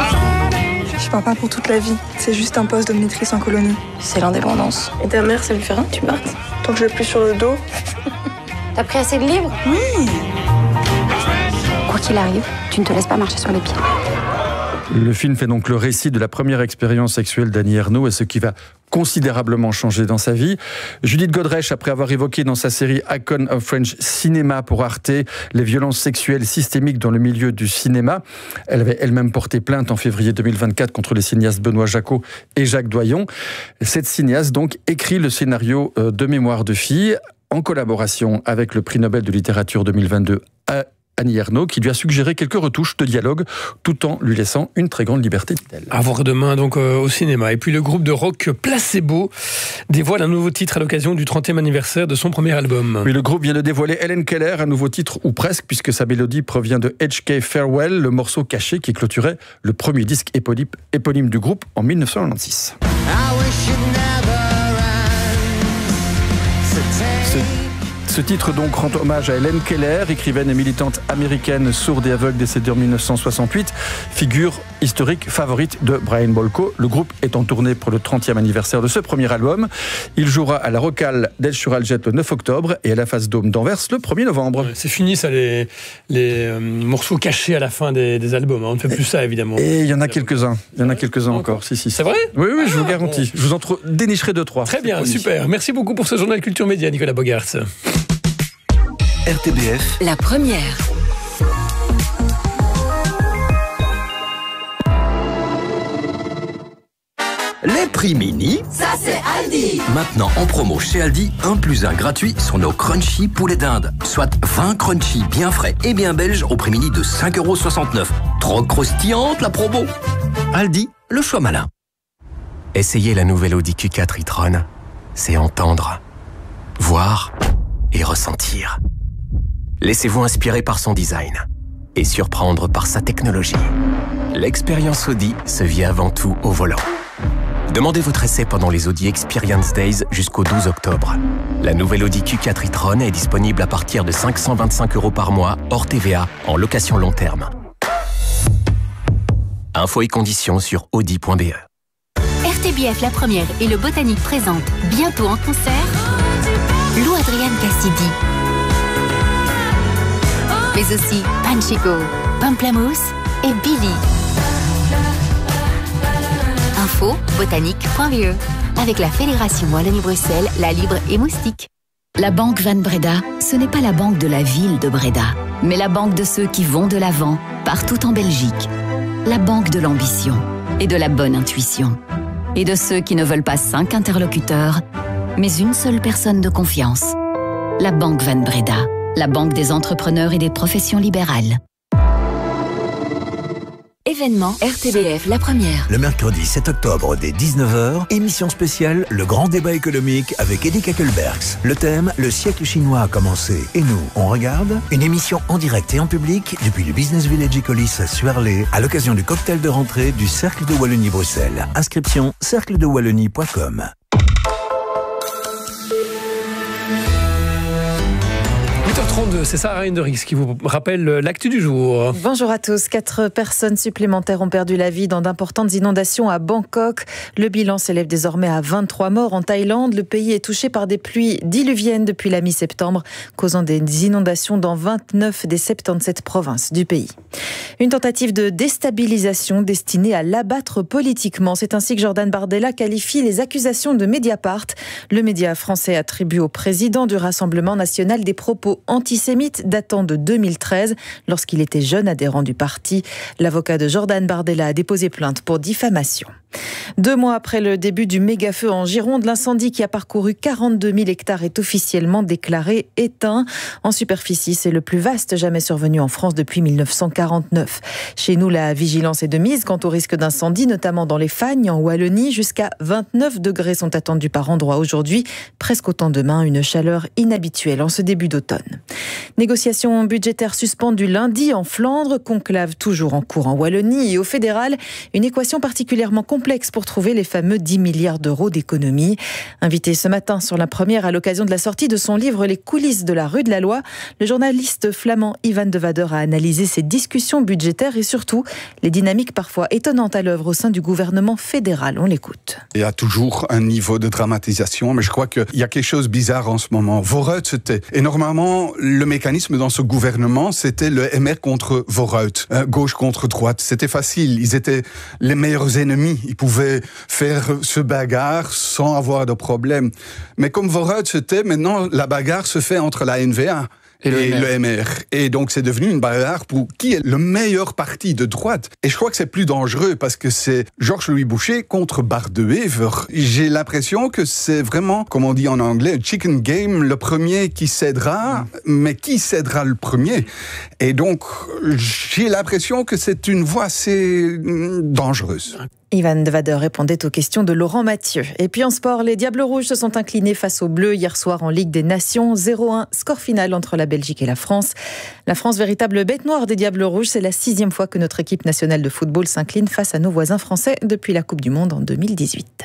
Speaker 9: Je pars pas pour toute la vie, c'est juste un poste de maîtrise en colonie.
Speaker 12: C'est l'indépendance.
Speaker 9: Et ta mère, ça lui fait rien que tu partes? Tant que je l'ai plus sur le dos.
Speaker 12: T'as pris assez de livres?
Speaker 9: Oui.
Speaker 12: Quoi qu'il arrive, tu ne te laisses pas marcher sur les pieds.
Speaker 8: Le film fait donc le récit de la première expérience sexuelle d'Annie Ernaux et ce qui va considérablement changer dans sa vie. Judith Godrèche, après avoir évoqué dans sa série Icon of French Cinema pour Arte les violences sexuelles systémiques dans le milieu du cinéma, elle avait elle-même porté plainte en février deux mille vingt-quatre contre les cinéastes Benoît Jacot et Jacques Doyon. Cette cinéaste donc écrit le scénario de Mémoire de fille en collaboration avec le prix Nobel de littérature deux mille vingt-deux à Annie Ernaux, qui lui a suggéré quelques retouches de dialogue, tout en lui laissant une très grande liberté, dit-elle.
Speaker 2: À voir demain donc euh, au cinéma. Et puis le groupe de rock Placebo dévoile un nouveau titre à l'occasion du trentième anniversaire de son premier album.
Speaker 8: Oui, le groupe vient de dévoiler Helen Keller, un nouveau titre, ou presque, puisque sa mélodie provient de H K Farewell, le morceau caché qui clôturait le premier disque éponyme, éponyme du groupe en mille neuf cent quatre-vingt-six. Ce... Ce titre donc rend hommage à Helen Keller, écrivaine et militante américaine sourde et aveugle décédée en mille neuf cent soixante-huit, figure historique favorite de Brian Bolko. Le groupe est en tournée pour le trentième anniversaire de ce premier album. Il jouera à la Rocale d'El-Churaljet le neuf octobre et à la Face Dôme d'Anvers le premier novembre.
Speaker 2: Ouais, c'est fini ça, les, les euh, morceaux cachés à la fin des, des albums. On ne fait plus ça évidemment.
Speaker 8: Et il y en a quelques-uns. Il y en a quelques-uns encore. Si, si.
Speaker 2: C'est vrai?
Speaker 8: Oui, oui,
Speaker 2: ah,
Speaker 8: je vous garantis.
Speaker 2: Bon.
Speaker 8: Je vous en tr- dénicherai deux, trois.
Speaker 2: Très bien, super. Merci beaucoup pour ce journal Culture Média, Nicolas Bogarts.
Speaker 27: R T B F,
Speaker 26: la première.
Speaker 13: Les prix mini,
Speaker 26: ça c'est Aldi.
Speaker 13: Maintenant en promo chez Aldi, un plus un gratuit sur nos crunchy poulet d'Inde. Soit vingt crunchy bien frais et bien belges au prix mini de cinq euros soixante-neuf. Trop croustillante la promo. Aldi, le choix malin.
Speaker 14: Essayez la nouvelle Audi Q quatre e-tron. C'est entendre, voir et ressentir. Laissez-vous inspirer par son design et surprendre par sa technologie. L'expérience Audi se vit avant tout au volant. Demandez votre essai pendant les Audi Experience Days jusqu'au douze octobre. La nouvelle Audi Q quatre e-tron est disponible à partir de cinq cent vingt-cinq euros par mois, hors T V A, en location long terme. Infos et conditions sur audi point b e.
Speaker 26: R T B F La Première et le Botanique présentent bientôt en concert Lou Adrian Cassidy. Mais aussi Panchico, Pamplamousse et Billy. Info botanique point b e avec la Fédération Wallonie-Bruxelles, la Libre et Moustique. La Banque Van Breda, ce n'est pas la banque de la ville de Breda, mais la banque de ceux qui vont de l'avant, partout en Belgique. La banque de l'ambition et de la bonne intuition. Et de ceux qui ne veulent pas cinq interlocuteurs, mais une seule personne de confiance. La Banque Van Breda, la banque des entrepreneurs et des professions libérales. Événement R T B F La Première.
Speaker 27: Le mercredi sept octobre dès dix-neuf heures, émission spéciale, le grand débat économique avec Eddie Kakelbergs. Le thème, le siècle chinois a commencé. Et nous, on regarde? Une émission en direct et en public depuis le Business Village Ecolis à Suarlé, à l'occasion du cocktail de rentrée du Cercle de Wallonie-Bruxelles. Inscription cercle de wallonie point com.
Speaker 2: huit heures trente-deux, c'est Sarah Hendrix qui vous rappelle l'actu du jour.
Speaker 15: Bonjour à tous. Quatre personnes supplémentaires ont perdu la vie dans d'importantes inondations à Bangkok. Le bilan s'élève désormais à vingt-trois morts en Thaïlande. Le pays est touché par des pluies diluviennes depuis la mi-septembre, causant des inondations dans vingt-neuf des soixante-dix-sept provinces du pays. Une tentative de déstabilisation destinée à l'abattre politiquement. C'est ainsi que Jordan Bardella qualifie les accusations de Mediapart. Le média français attribue au président du Rassemblement national des propos antisémites datant de deux mille treize, lorsqu'il était jeune adhérent du parti. L'avocat de Jordan Bardella a déposé plainte pour diffamation. Deux mois après le début du méga-feu en Gironde, l'incendie qui a parcouru quarante-deux mille hectares est officiellement déclaré éteint. En superficie, c'est le plus vaste jamais survenu en France depuis mille neuf cent quarante-neuf. Chez nous, la vigilance est de mise quant au risque d'incendie, notamment dans les Fagnes, en Wallonie. Jusqu'à vingt-neuf degrés sont attendus par endroit aujourd'hui, presque autant demain, une chaleur inhabituelle en ce début d'automne. Négociations budgétaires suspendues lundi en Flandre, conclave toujours en cours en Wallonie et au fédéral, une équation particulièrement complexe pour trouver les fameux dix milliards d'euros d'économies. Invité ce matin sur La Première à l'occasion de la sortie de son livre Les coulisses de la rue de la Loi, le journaliste flamand Ivan de Wader a analysé ces discussions budgétaires et surtout les dynamiques parfois étonnantes à l'œuvre au sein du gouvernement fédéral. On l'écoute.
Speaker 16: Il y a toujours un niveau de dramatisation, mais je crois qu'il y a quelque chose de bizarre en ce moment. Vooruit, c'était... Et normalement, le mécanisme dans ce gouvernement, c'était le M R contre Vooruit, hein, gauche contre droite. C'était facile, ils étaient les meilleurs ennemis. Ils pouvaient faire ce bagarre sans avoir de problème. Mais comme Vooruit, c'était maintenant, la bagarre se fait entre la N V A et, le, et le M R. Et donc, c'est devenu une bagarre pour qui est le meilleur parti de droite. Et je crois que c'est plus dangereux parce que c'est Georges-Louis Boucher contre Bart de Wever. J'ai l'impression que c'est vraiment, comme on dit en anglais, chicken game, le premier qui cédera, mmh. mais qui cédera le premier? Et donc, j'ai l'impression que c'est une voie assez dangereuse.
Speaker 15: Ivan de Wader répondait aux questions de Laurent Mathieu. Et puis en sport, les Diables Rouges se sont inclinés face aux Bleus hier soir en Ligue des Nations. zéro un, score final entre la Belgique et la France. La France, véritable bête noire des Diables Rouges, c'est la sixième fois que notre équipe nationale de football s'incline face à nos voisins français depuis la Coupe du Monde en deux mille dix-huit.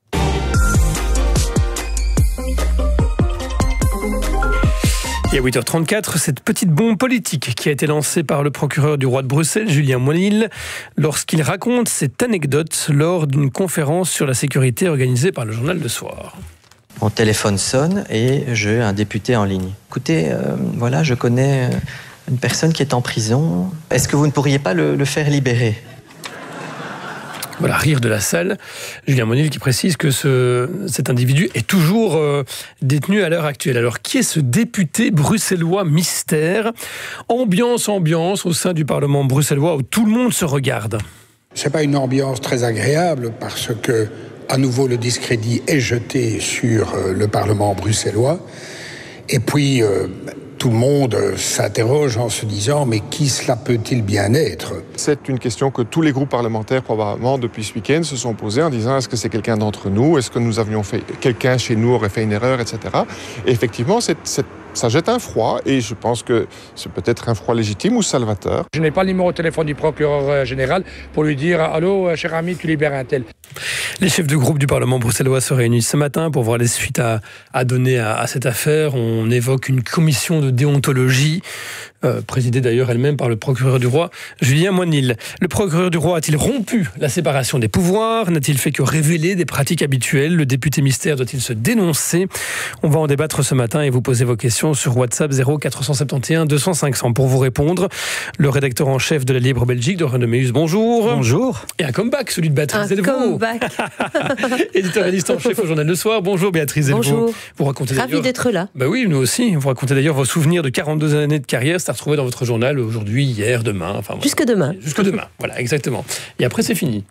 Speaker 2: Et à huit heures trente-quatre, cette petite bombe politique qui a été lancée par le procureur du roi de Bruxelles, Julien Monil, lorsqu'il raconte cette anecdote lors d'une conférence sur la sécurité organisée par le journal Le Soir.
Speaker 17: Mon téléphone sonne et j'ai un député en ligne. Écoutez, euh, voilà, je connais une personne qui est en prison. Est-ce que vous ne pourriez pas le, le faire libérer ?
Speaker 2: Voilà, rire de la salle. Julien Monil qui précise que ce, cet individu est toujours euh, détenu à l'heure actuelle. Alors, qui est ce député bruxellois mystère ? Ambiance, ambiance au sein du Parlement bruxellois où tout le monde se regarde.
Speaker 18: C'est pas une ambiance très agréable parce que, à nouveau, le discrédit est jeté sur euh, le Parlement bruxellois. Et puis, euh, tout le monde s'interroge en se disant « mais qui cela peut-il bien être ?»
Speaker 10: C'est une question que tous les groupes parlementaires, probablement, depuis ce week-end, se sont posés en disant « est-ce que c'est quelqu'un d'entre nous ? Est-ce que nous avions fait... quelqu'un chez nous aurait fait une erreur, et cetera » Et effectivement, c'est, c'est, ça jette un froid, et je pense que c'est peut-être un froid légitime ou salvateur.
Speaker 19: Je n'ai pas le numéro de téléphone du procureur général pour lui dire « allô, cher ami, tu libères un tel ».
Speaker 2: Les chefs de groupe du Parlement bruxellois se réunissent ce matin pour voir les suites à, à donner à, à cette affaire. On évoque une commission de déontologie, euh, présidée d'ailleurs elle-même par le procureur du roi, Julien Monil. Le procureur du roi a-t-il rompu la séparation des pouvoirs ? N'a-t-il fait que révéler des pratiques habituelles ? Le député mystère doit-il se dénoncer ? On va en débattre ce matin et vous poser vos questions sur WhatsApp zéro quatre cent soixante et onze deux cents cinq cents. Pour vous répondre, le rédacteur en chef de la Libre Belgique, Dorian de Meus, bonjour.
Speaker 20: Bonjour.
Speaker 2: Et un comeback, celui de Béatrice Delvaux. Éditorialiste en chef au journal Le Soir. Bonjour Béatrice Delvaux.
Speaker 20: Bonjour.
Speaker 2: Vous racontez
Speaker 20: Ravi d'être là.
Speaker 2: Bah oui, nous aussi. Vous racontez d'ailleurs vos souvenirs de quarante-deux années de carrière. C'est à retrouver dans votre journal aujourd'hui, hier, demain. Enfin,
Speaker 20: Jusque demain.
Speaker 2: Jusque demain, voilà, exactement. Et après, c'est fini.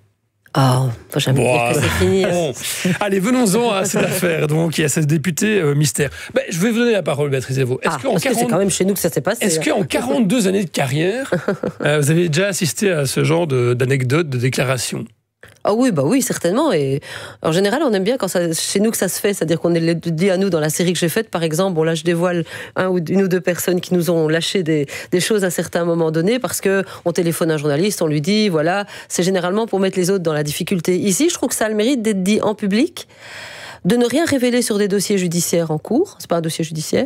Speaker 1: Ah, oh, faut jamais bon, dire que c'est fini.
Speaker 2: Bon. Allez, venons-en à cette affaire. Donc, il y a ce député euh, mystère. Ben, je vais vous donner la parole, Béatrice Delvaux.
Speaker 1: Est-ce ah, qu'en parce quarante... que c'est quand même chez nous que ça s'est passé.
Speaker 2: Est-ce qu'en quarante-deux années de carrière, euh, vous avez déjà assisté à ce genre de, d'anecdotes, de déclarations?
Speaker 1: Ah oui, bah oui, certainement. Et en général, on aime bien quand ça, chez nous que ça se fait, c'est-à-dire qu'on est dit à nous dans la série que j'ai faite, par exemple, bon là je dévoile un ou une ou deux personnes qui nous ont lâché des, des choses à certains moments donnés parce que on téléphone à un journaliste, on lui dit voilà, c'est généralement pour mettre les autres dans la difficulté. Ici, je trouve que ça a le mérite d'être dit en public, de ne rien révéler sur des dossiers judiciaires en cours. C'est pas un dossier judiciaire.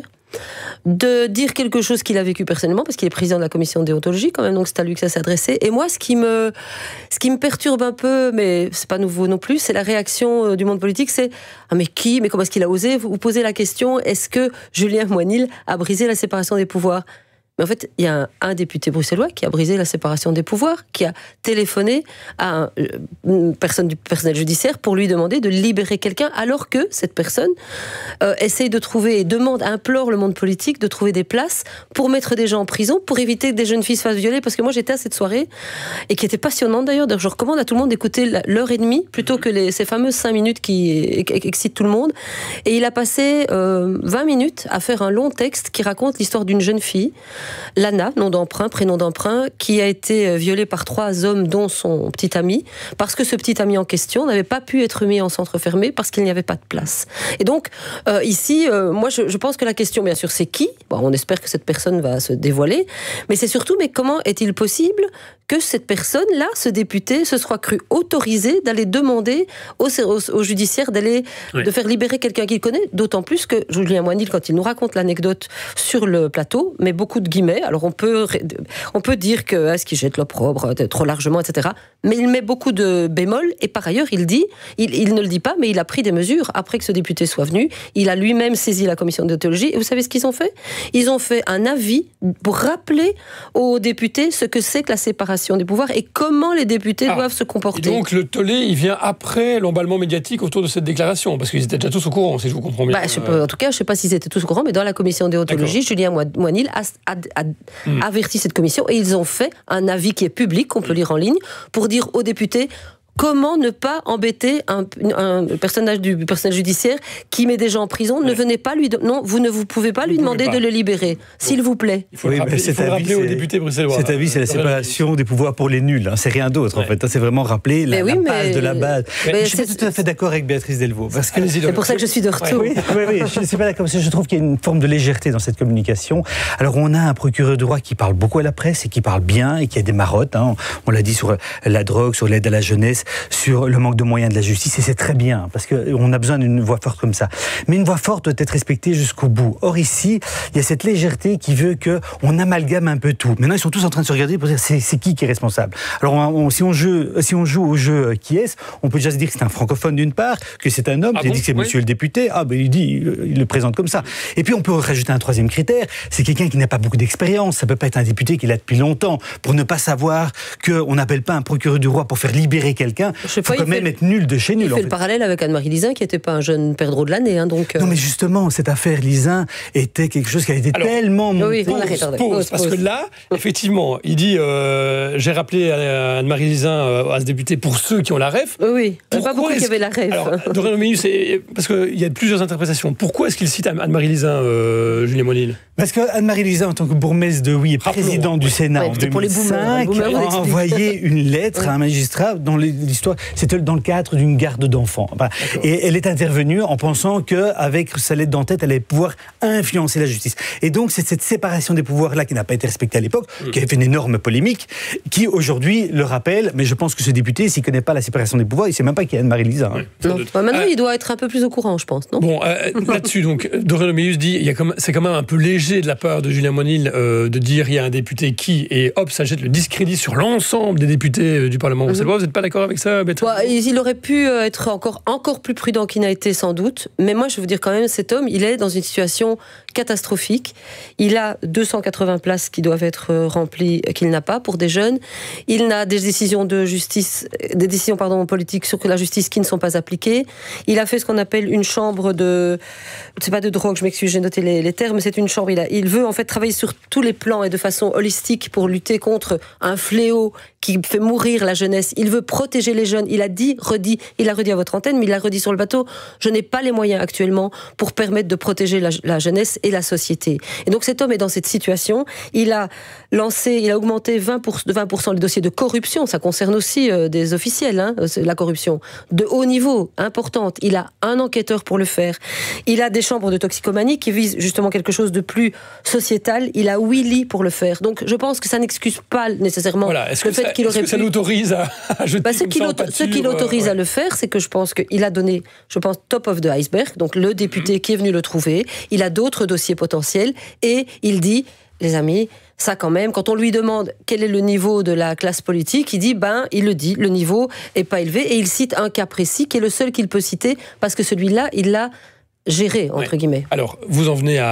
Speaker 1: De dire quelque chose qu'il a vécu personnellement, parce qu'il est président de la commission de déontologie quand même, donc c'est à lui que ça s'est adressé. Et moi, ce qui me, ce qui me perturbe un peu, mais c'est pas nouveau non plus, c'est la réaction du monde politique, c'est « Ah mais qui ? Mais comment est-ce qu'il a osé ?» Vous posez la question, est-ce que Julien Moinil a brisé la séparation des pouvoirs ? Mais en fait, il y a un, un député bruxellois qui a brisé la séparation des pouvoirs, qui a téléphoné à un, une personne du personnel judiciaire pour lui demander de libérer quelqu'un, alors que cette personne euh, essaye de trouver et demande, implore le monde politique de trouver des places pour mettre des gens en prison, pour éviter que des jeunes filles se fassent violer. Parce que moi, j'étais à cette soirée, et qui était passionnante d'ailleurs. D'ailleurs, je recommande à tout le monde d'écouter l'heure et demie, plutôt que les, ces fameuses cinq minutes qui excitent tout le monde. Et il a passé euh, vingt minutes à faire un long texte qui raconte l'histoire d'une jeune fille, Lana, nom d'emprunt, prénom d'emprunt, qui a été violée par trois hommes, dont son petit ami, parce que ce petit ami en question n'avait pas pu être mis en centre fermé parce qu'il n'y avait pas de place. Et donc, euh, ici, euh, moi, je, je pense que la question, bien sûr, c'est qui ? Bon, on espère que cette personne va se dévoiler, mais c'est surtout, mais comment est-il possible que cette personne-là, ce député, se soit cru autorisé d'aller demander au, au, au judiciaire d'aller, oui. de faire libérer quelqu'un qu'il connaît, d'autant plus que Julien Moinil, quand il nous raconte l'anecdote sur le plateau, met beaucoup de guillemets. Alors on peut, on peut dire que est-ce qu'il jette l'opprobre trop largement, et cetera. Mais il met beaucoup de bémols et par ailleurs il dit, il, il ne le dit pas, mais il a pris des mesures après que ce député soit venu. Il a lui-même saisi la commission de déontologie et vous savez ce qu'ils ont fait ? Ils ont fait un avis pour rappeler aux députés ce que c'est que la séparation des pouvoirs et comment les députés ah. doivent se comporter.
Speaker 2: Et donc le tollé, il vient après l'emballement médiatique autour de cette déclaration, parce qu'ils étaient déjà tous au courant, si je vous comprends bien.
Speaker 1: Bah, je peux, en tout cas, je ne sais pas s'ils étaient tous au courant, mais dans la commission de déontologie, Julien Moinil a, a, a Mmh. averti cette commission et ils ont fait un avis qui est public, qu'on peut lire en ligne, pour dire aux députés comment ne pas embêter un, un personnage du personnel judiciaire qui met des gens en prison. Ouais. Ne venez pas lui... De... Non, vous ne vous pouvez pas vous lui demander pas. de le libérer, bon. s'il vous plaît.
Speaker 2: Il faut oui, le rappeler, il faut le rappeler aux députés bruxellois.
Speaker 3: Cet avis, c'est la séparation des pouvoirs pour les nuls. Hein. C'est rien d'autre, ouais. en fait. C'est vraiment rappeler la, oui, la base mais... de la base. Mais mais je ne suis pas tout à fait d'accord avec Béatrice Delvaux. Parce que...
Speaker 1: C'est pour ça que je suis de retour.
Speaker 3: Oui, oui, oui, je ne suis pas d'accord. Parce que je trouve qu'il y a une forme de légèreté dans cette communication. Alors, on a un procureur de roi qui parle beaucoup à la presse et qui parle bien et qui a des marottes. Hein. On l'a dit sur la drogue, sur l'aide à la jeunesse, sur le manque de moyens de la justice, et c'est très bien, parce qu'on a besoin d'une voix forte comme ça. Mais une voix forte doit être respectée jusqu'au bout. Or ici, il y a cette légèreté qui veut qu'on amalgame un peu tout. Maintenant, ils sont tous en train de se regarder pour dire c'est, c'est qui qui est responsable. Alors, on, on, si, on joue, si on joue au jeu qui est-ce, on peut déjà se dire que c'est un francophone d'une part, que c'est un homme, ah qui bon, dit que c'est oui. monsieur le député, ah ben il dit, il le présente comme ça. Et puis on peut rajouter un troisième critère, c'est quelqu'un qui n'a pas beaucoup d'expérience, ça peut pas être un député qui l'a depuis longtemps, pour ne pas savoir qu'on n'appelle pas un procureur du roi pour faire libérer quelqu'un, il faut quand même être nul de chez nul.
Speaker 1: Il fait en fait. le parallèle avec Anne-Marie Lizin, qui n'était pas un jeune perdreau de l'année. Hein, donc, euh...
Speaker 3: Non, mais justement, cette affaire Lizin était quelque chose qui a été Alors, tellement
Speaker 2: oui, pause, pause, pause, parce que là, effectivement, il dit euh, j'ai rappelé à Anne-Marie Lizin, euh, à ce député, pour ceux qui ont la ref.
Speaker 1: Oui, pas beaucoup qui avaient la ref.
Speaker 2: Alors, Dorian Oménu, c'est parce qu'il y a plusieurs interprétations. Pourquoi est-ce qu'il cite Anne-Marie Lizin, euh, Julien Moinil ?
Speaker 3: Parce que Anne-Marie Lizin, en tant que bourgmestre de Oui et président du Sénat ouais, en deux mille cinq, a envoyé une lettre ouais. à un magistrat dans l'histoire. C'était dans le cadre d'une garde d'enfants. Enfin, et elle est intervenue en pensant qu'avec sa lettre d'en-tête, elle allait pouvoir influencer la justice. Et donc, c'est cette séparation des pouvoirs-là qui n'a pas été respectée à l'époque, mmh. qui a fait une énorme polémique, qui aujourd'hui le rappelle. Mais je pense que ce député, s'il ne connaît pas la séparation des pouvoirs, il ne sait même pas qui est Anne-Marie Lizin. Hein.
Speaker 1: Oui, ouais, maintenant, euh, il doit être un peu plus au courant, je pense, non ?
Speaker 2: Bon, euh, là-dessus, donc, Dorian Oménu dit, il y a comme, c'est quand même un peu léger de la part de Julien Moinil euh, de dire il y a un député qui, et hop, ça jette le discrédit sur l'ensemble des députés du Parlement bruxellois. Mmh. Vous n'êtes pas d'accord avec ça, Béatrice ?
Speaker 1: Ouais, il aurait pu être encore, encore plus prudent qu'il n'a été sans doute, mais moi je veux vous dire quand même, cet homme, il est dans une situation catastrophique. Il a deux cent quatre-vingts places qui doivent être remplies, qu'il n'a pas pour des jeunes. Il a des décisions de justice, des décisions pardon politiques sur la justice qui ne sont pas appliquées. Il a fait ce qu'on appelle une chambre de, c'est pas de drogue, je m'excuse, j'ai noté les, les termes, c'est une chambre. Il, a, il veut en fait travailler sur tous les plans et de façon holistique pour lutter contre un fléau qui fait mourir la jeunesse. Il veut protéger les jeunes. Il a dit, redit, il a redit à votre antenne, mais il a redit sur le bateau, je n'ai pas les moyens actuellement pour permettre de protéger la, la jeunesse et la société. Et donc cet homme est dans cette situation. Il a lancé, il a augmenté vingt pour cent, de vingt pour cent le dossier de corruption. Ça concerne aussi euh, des officiels, hein, la corruption. De haut niveau, importante. Il a un enquêteur pour le faire. Il a des chambres de toxicomanie qui visent justement quelque chose de plus sociétal. Il a huit lits pour le faire. Donc je pense que ça n'excuse pas nécessairement
Speaker 2: voilà. Est-ce
Speaker 1: le
Speaker 2: que
Speaker 1: fait
Speaker 2: ça,
Speaker 1: qu'il aurait
Speaker 2: est-ce que ça
Speaker 1: pu...
Speaker 2: l'autorise à, à jeter
Speaker 1: bah, ce qui l'autorise euh, ouais. à le faire, c'est que je pense qu'il a donné, je pense, top of the iceberg, donc le député mmh. qui est venu le trouver. Il a d'autres dossiers potentiels et il dit, les amis, ça quand même, quand on lui demande quel est le niveau de la classe politique, il dit, ben, il le dit, le niveau est pas élevé, et il cite un cas précis qui est le seul qu'il peut citer, parce que celui-là, il l'a géré, entre ouais. guillemets.
Speaker 2: Alors, vous en venez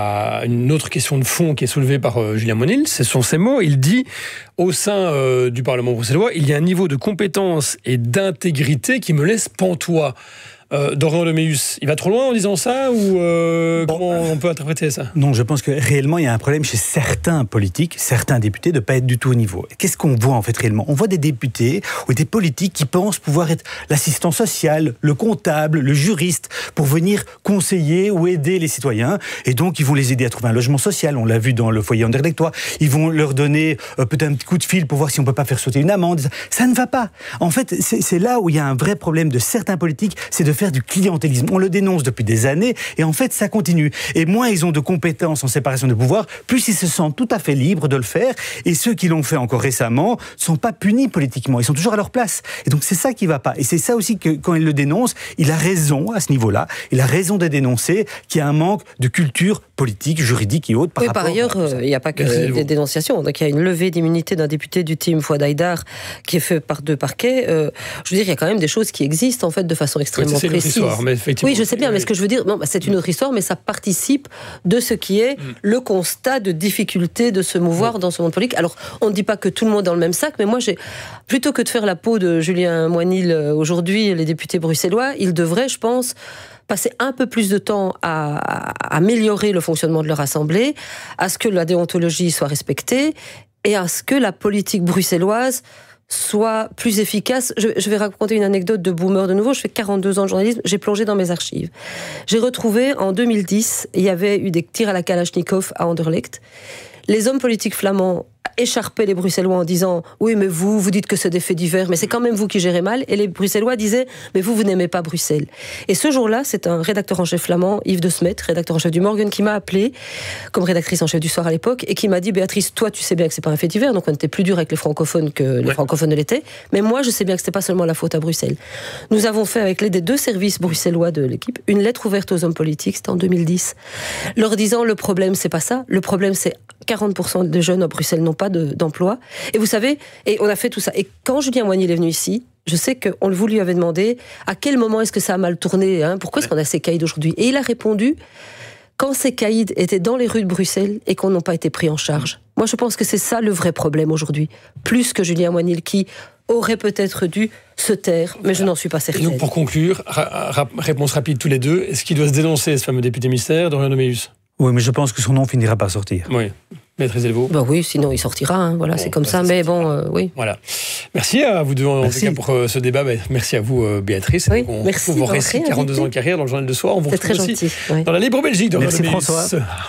Speaker 2: à une autre question de fond qui est soulevée par euh, Julien Monil, ce sont ces mots, il dit, au sein euh, du Parlement bruxellois, il y a un niveau de compétence et d'intégrité qui me laisse pantois. Euh, Dorian Leméus, il va trop loin en disant ça ou euh, bon, comment on peut interpréter ça?
Speaker 3: Non, je pense que réellement il y a un problème chez certains politiques, certains députés de ne pas être du tout au niveau. Qu'est-ce qu'on voit en fait réellement? On voit des députés ou des politiques qui pensent pouvoir être l'assistant social, le comptable, le juriste pour venir conseiller ou aider les citoyens, et donc ils vont les aider à trouver un logement social. On l'a vu dans le foyer Anderlecht. Ils vont leur donner euh, peut-être un petit coup de fil pour voir si on peut pas faire sauter une amende. Ça ne va pas. En fait, c'est, c'est là où il y a un vrai problème de certains politiques, c'est de faire du clientélisme. On le dénonce depuis des années et en fait ça continue. Et moins ils ont de compétences en séparation de pouvoir, plus ils se sentent tout à fait libres de le faire, et ceux qui l'ont fait encore récemment ne sont pas punis politiquement, ils sont toujours à leur place. Et donc c'est ça qui ne va pas. Et c'est ça aussi que quand il le dénonce, il a raison à ce niveau-là, il a raison de dénoncer qu'il y a un manque de culture politique, juridique et autres par
Speaker 1: oui,
Speaker 3: rapport...
Speaker 1: par ailleurs, il n'y a pas que Merci des dénonciations. Donc il y a une levée d'immunité d'un député du team Fouad Haïdar qui est fait par deux parquets. Euh, je veux dire, il y a quand même des choses qui existent en fait de façon extrêmement
Speaker 2: oui,
Speaker 1: précise.
Speaker 2: Histoire, mais
Speaker 1: oui, je sais bien, mais ce que je veux dire, non, c'est une autre histoire, mais ça participe de ce qui est mm. le constat de difficulté de se mouvoir mm. dans ce monde politique. Alors, on ne dit pas que tout le monde est dans le même sac, mais moi, j'ai, plutôt que de faire la peau de Julien Moinil aujourd'hui, les députés bruxellois, ils devraient, je pense, passer un peu plus de temps à, à améliorer le fonctionnement de leur assemblée, à ce que la déontologie soit respectée et à ce que la politique bruxelloise soit plus efficace. Je, je vais raconter une anecdote de boomer de nouveau. Je fais quarante-deux ans de journalisme, j'ai plongé dans mes archives. J'ai retrouvé, en deux mille dix, il y avait eu des tirs à la Kalachnikov à Anderlecht. Les hommes politiques flamands écharpaient les Bruxellois en disant « Oui, mais vous, vous dites que c'est des faits divers, mais c'est quand même vous qui gérez mal. » Et les Bruxellois disaient « Mais vous, vous n'aimez pas Bruxelles. » Et ce jour-là, c'est un rédacteur en chef flamand, Yves de Smet, rédacteur en chef du Morgen, qui m'a appelé comme rédactrice en chef du Soir à l'époque et qui m'a dit « Béatrice, toi, tu sais bien que c'est pas un fait divers, donc on était plus dur avec les francophones que les ouais. francophones ne l'étaient. Mais moi, je sais bien que c'était pas seulement la faute à Bruxelles. » Nous avons fait, avec l'aide des deux services bruxellois de l'équipe, une lettre ouverte aux hommes politiques, c'était en deux mille dix, leur disant « Le problème, c'est pas ça. Le problème, c'est quarante pour cent des jeunes à Bruxelles n'ont pas de, d'emploi. » Et vous savez, et on a fait tout ça. Et quand Julien Moinil est venu ici, je sais qu'on vous lui avait demandé à quel moment est-ce que ça a mal tourné, hein, pourquoi est-ce qu'on a ces caïds aujourd'hui. Et il a répondu quand ces caïds étaient dans les rues de Bruxelles et qu'on n'a pas été pris en charge. Moi, je pense que c'est ça le vrai problème aujourd'hui, plus que Julien Moinil qui aurait peut-être dû se taire, mais je n'en suis pas certaine.
Speaker 2: Et donc, pour conclure, ra- ra- réponse rapide tous les deux, est-ce qu'il doit se dénoncer, ce fameux député mystère, Dorian Leméus?
Speaker 3: Oui, mais je pense que son nom finira par sortir.
Speaker 2: Oui. Maître Delvaux.
Speaker 1: Ben oui, sinon il sortira, hein. Voilà, bon, c'est comme bah, ça, mais bon, euh, oui.
Speaker 2: Voilà. Merci à vous deux en tout cas pour euh, ce débat. Bah, merci à vous, euh, Béatrice.
Speaker 1: Oui,
Speaker 2: on
Speaker 1: merci.
Speaker 2: Vos récits, quarante-deux ans de carrière dans le journal de soir. On vous
Speaker 1: c'est
Speaker 2: retrouve
Speaker 1: très
Speaker 2: aussi
Speaker 1: gentil, oui.
Speaker 2: dans la Libre Belgique. De
Speaker 3: merci François.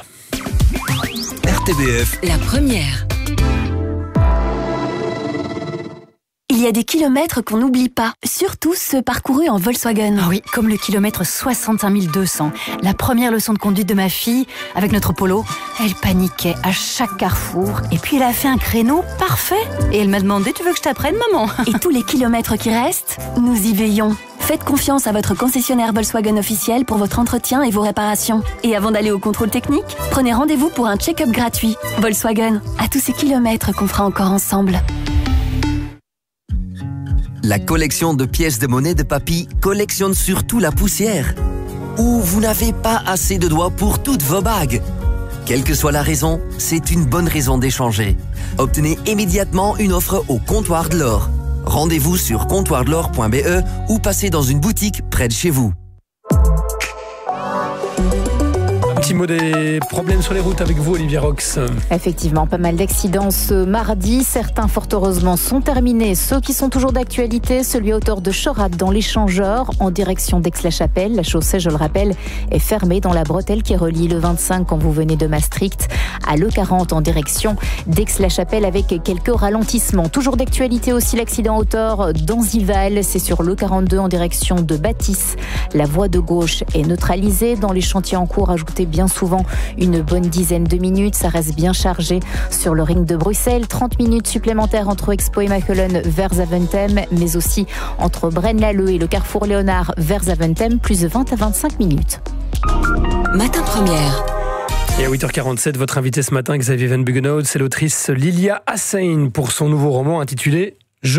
Speaker 27: R T B F.
Speaker 26: La première. Il y a des kilomètres qu'on n'oublie pas, surtout ceux parcourus en Volkswagen.
Speaker 4: Ah oui, comme le kilomètre soixante-cinq mille deux cents. La première leçon de conduite de ma fille, avec notre Polo, elle paniquait à chaque carrefour. Et puis elle a fait un créneau parfait. Et elle m'a demandé, tu veux que je t'apprenne, maman?
Speaker 26: Et tous les kilomètres qui restent, nous y veillons. Faites confiance à votre concessionnaire Volkswagen officiel pour votre entretien et vos réparations. Et avant d'aller au contrôle technique, prenez rendez-vous pour un check-up gratuit. Volkswagen, à tous ces kilomètres qu'on fera encore ensemble.
Speaker 13: La collection de pièces de monnaie de papy collectionne surtout la poussière. Ou vous n'avez pas assez de doigts pour toutes vos bagues. Quelle que soit la raison, c'est une bonne raison d'échanger. Obtenez immédiatement une offre au Comptoir de l'Or. Rendez-vous sur comptoir de l'or point b e ou passez dans une boutique près de chez vous.
Speaker 2: Un petit petit mot des problèmes sur les routes avec vous, Olivia Rox.
Speaker 4: Effectivement, pas mal d'accidents ce mardi. Certains, fort heureusement, sont terminés. Ceux qui sont toujours d'actualité, celui à hauteur de Chorade dans l'Échangeur, en direction d'Aix-la-Chapelle. La chaussée, je le rappelle, est fermée dans la bretelle qui relie le vingt-cinq quand vous venez de Maastricht à l'E quarante en direction d'Aix-la-Chapelle avec quelques ralentissements. Toujours d'actualité aussi l'accident à hauteur d'Anzival. C'est sur l'E quarante-deux en direction de Bâtisse. La voie de gauche est neutralisée. Dans les chantiers en cours, ajoutez bien souvent une bonne dizaine de minutes. Ça reste bien chargé sur le ring de Bruxelles. trente minutes supplémentaires entre Expo et Machelen vers Zaventem, mais aussi entre Braine-l'Alleud et le carrefour Léonard vers Zaventem, plus de vingt à vingt-cinq minutes.
Speaker 5: Matin Première.
Speaker 2: Et à huit heures quarante-sept, votre invité ce matin, Xavier Van Buggenhout, c'est l'autrice Lilia Hussein pour son nouveau roman intitulé « Je ».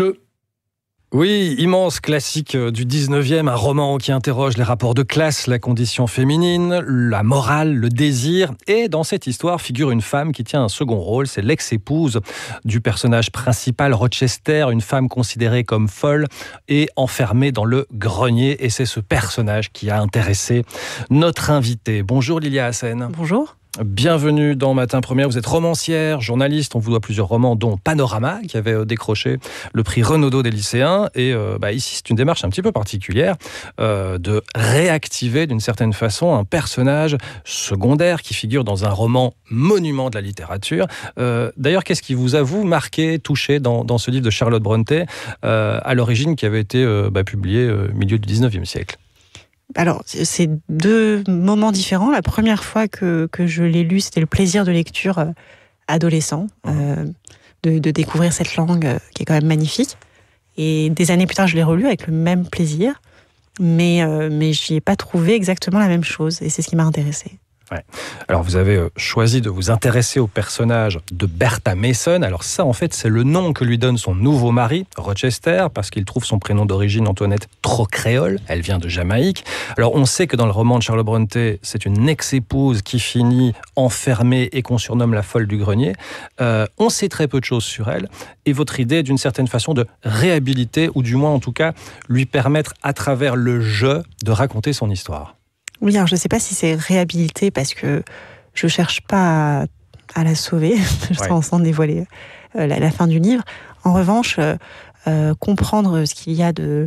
Speaker 11: Oui, immense classique du dix-neuvième, un roman qui interroge les rapports de classe, la condition féminine, la morale, le désir. Et dans cette histoire figure une femme qui tient un second rôle, c'est l'ex-épouse du personnage principal, Rochester, une femme considérée comme folle et enfermée dans le grenier. Et c'est ce personnage qui a intéressé notre invité. Bonjour Lilia Hussein.
Speaker 20: Bonjour.
Speaker 11: Bienvenue dans Matin Première, vous êtes romancière, journaliste, on vous doit plusieurs romans dont Panorama qui avait décroché le prix Renaudot des lycéens et euh, bah, ici c'est une démarche un petit peu particulière euh, de réactiver d'une certaine façon un personnage secondaire qui figure dans un roman monument de la littérature. Euh, d'ailleurs, qu'est-ce qui vous a vous marqué, touché dans, dans ce livre de Charlotte Brontë euh, à l'origine qui avait été euh, bah, publié au milieu du dix-neuvième siècle?
Speaker 20: Alors, c'est deux moments différents. La première fois que, que je l'ai lu, c'était le plaisir de lecture euh, adolescent, euh, de, de découvrir cette langue euh, qui est quand même magnifique. Et des années plus tard, je l'ai relu avec le même plaisir, mais, euh, mais je n'y ai pas trouvé exactement la même chose. Et c'est ce qui m'a intéressée.
Speaker 11: Ouais. Alors vous avez choisi de vous intéresser au personnage de Bertha Mason. Alors ça en fait c'est le nom que lui donne son nouveau mari, Rochester, parce qu'il trouve son prénom d'origine Antoinette trop créole, elle vient de Jamaïque. Alors on sait que dans le roman de Charlotte Brontë, c'est une ex-épouse qui finit enfermée et qu'on surnomme la folle du grenier. Euh, on sait très peu de choses sur elle et votre idée est d'une certaine façon de réhabiliter ou du moins en tout cas lui permettre à travers le jeu de raconter son histoire.
Speaker 20: Oui, alors je ne sais pas si c'est réhabilité parce que je ne cherche pas à, à la sauver, sans, sans dévoiler euh, la, la fin du livre. En revanche, euh, euh, comprendre ce qu'il y a de,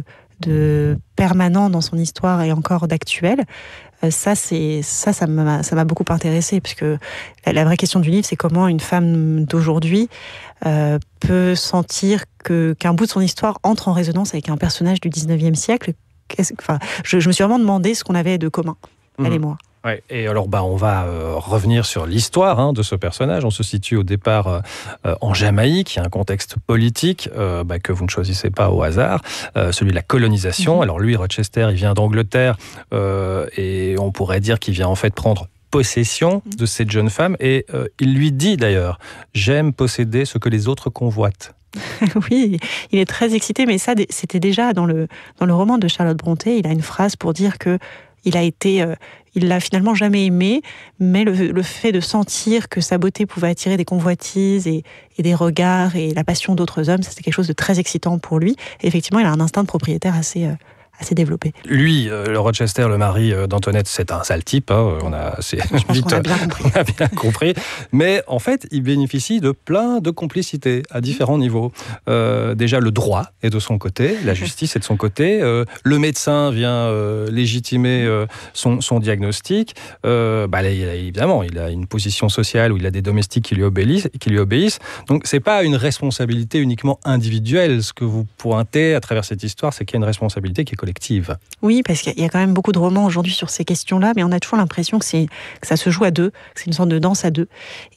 Speaker 20: de permanent dans son histoire et encore d'actuel, euh, ça, c'est, ça, ça m'a, ça m'a beaucoup intéressée, puisque la, la vraie question du livre, c'est comment une femme d'aujourd'hui euh, peut sentir que, qu'un bout de son histoire entre en résonance avec un personnage du dix-neuvième siècle. Enfin, je, je me suis vraiment demandé ce qu'on avait de commun, elle mmh. et moi.
Speaker 11: Ouais, et alors bah, on va euh, revenir sur l'histoire hein, de ce personnage. On se situe au départ euh, en Jamaïque, il y a un contexte politique euh, bah, que vous ne choisissez pas au hasard, euh, celui de la colonisation. Mmh. Alors lui, Rochester, il vient d'Angleterre euh, et on pourrait dire qu'il vient en fait prendre possession de cette jeune femme et euh, il lui dit d'ailleurs « J'aime posséder ce que les autres convoitent ».
Speaker 20: Oui, il est très excité, mais ça, c'était déjà dans le, dans le roman de Charlotte Brontë. Il a une phrase pour dire que il a été, euh, il l'a finalement jamais aimé, mais le, le fait de sentir que sa beauté pouvait attirer des convoitises et, et des regards et la passion d'autres hommes, c'était quelque chose de très excitant pour lui. Et effectivement, il a un instinct de propriétaire assez... Euh, assez développé.
Speaker 11: Lui, euh, le Rochester, le mari euh, d'Antoinette, c'est un sale type. Hein, on a, c'est,
Speaker 20: Je pense vite, qu'on a bien compris.
Speaker 11: On a bien compris. Mais en fait, il bénéficie de plein de complicités à différents mmh. niveaux. Euh, déjà, le droit est de son côté, la justice est de son côté. Euh, le médecin vient euh, légitimer euh, son, son diagnostic. Euh, bah, là, il a, évidemment, il a une position sociale où il a des domestiques qui lui obéissent. Qui lui obéissent. Donc, c'est pas une responsabilité uniquement individuelle. Ce que vous pointez à travers cette histoire, c'est qu'il y a une responsabilité qui est collective.
Speaker 20: Oui, parce qu'il y a quand même beaucoup de romans aujourd'hui sur ces questions-là, mais on a toujours l'impression que, c'est, que ça se joue à deux, que c'est une sorte de danse à deux.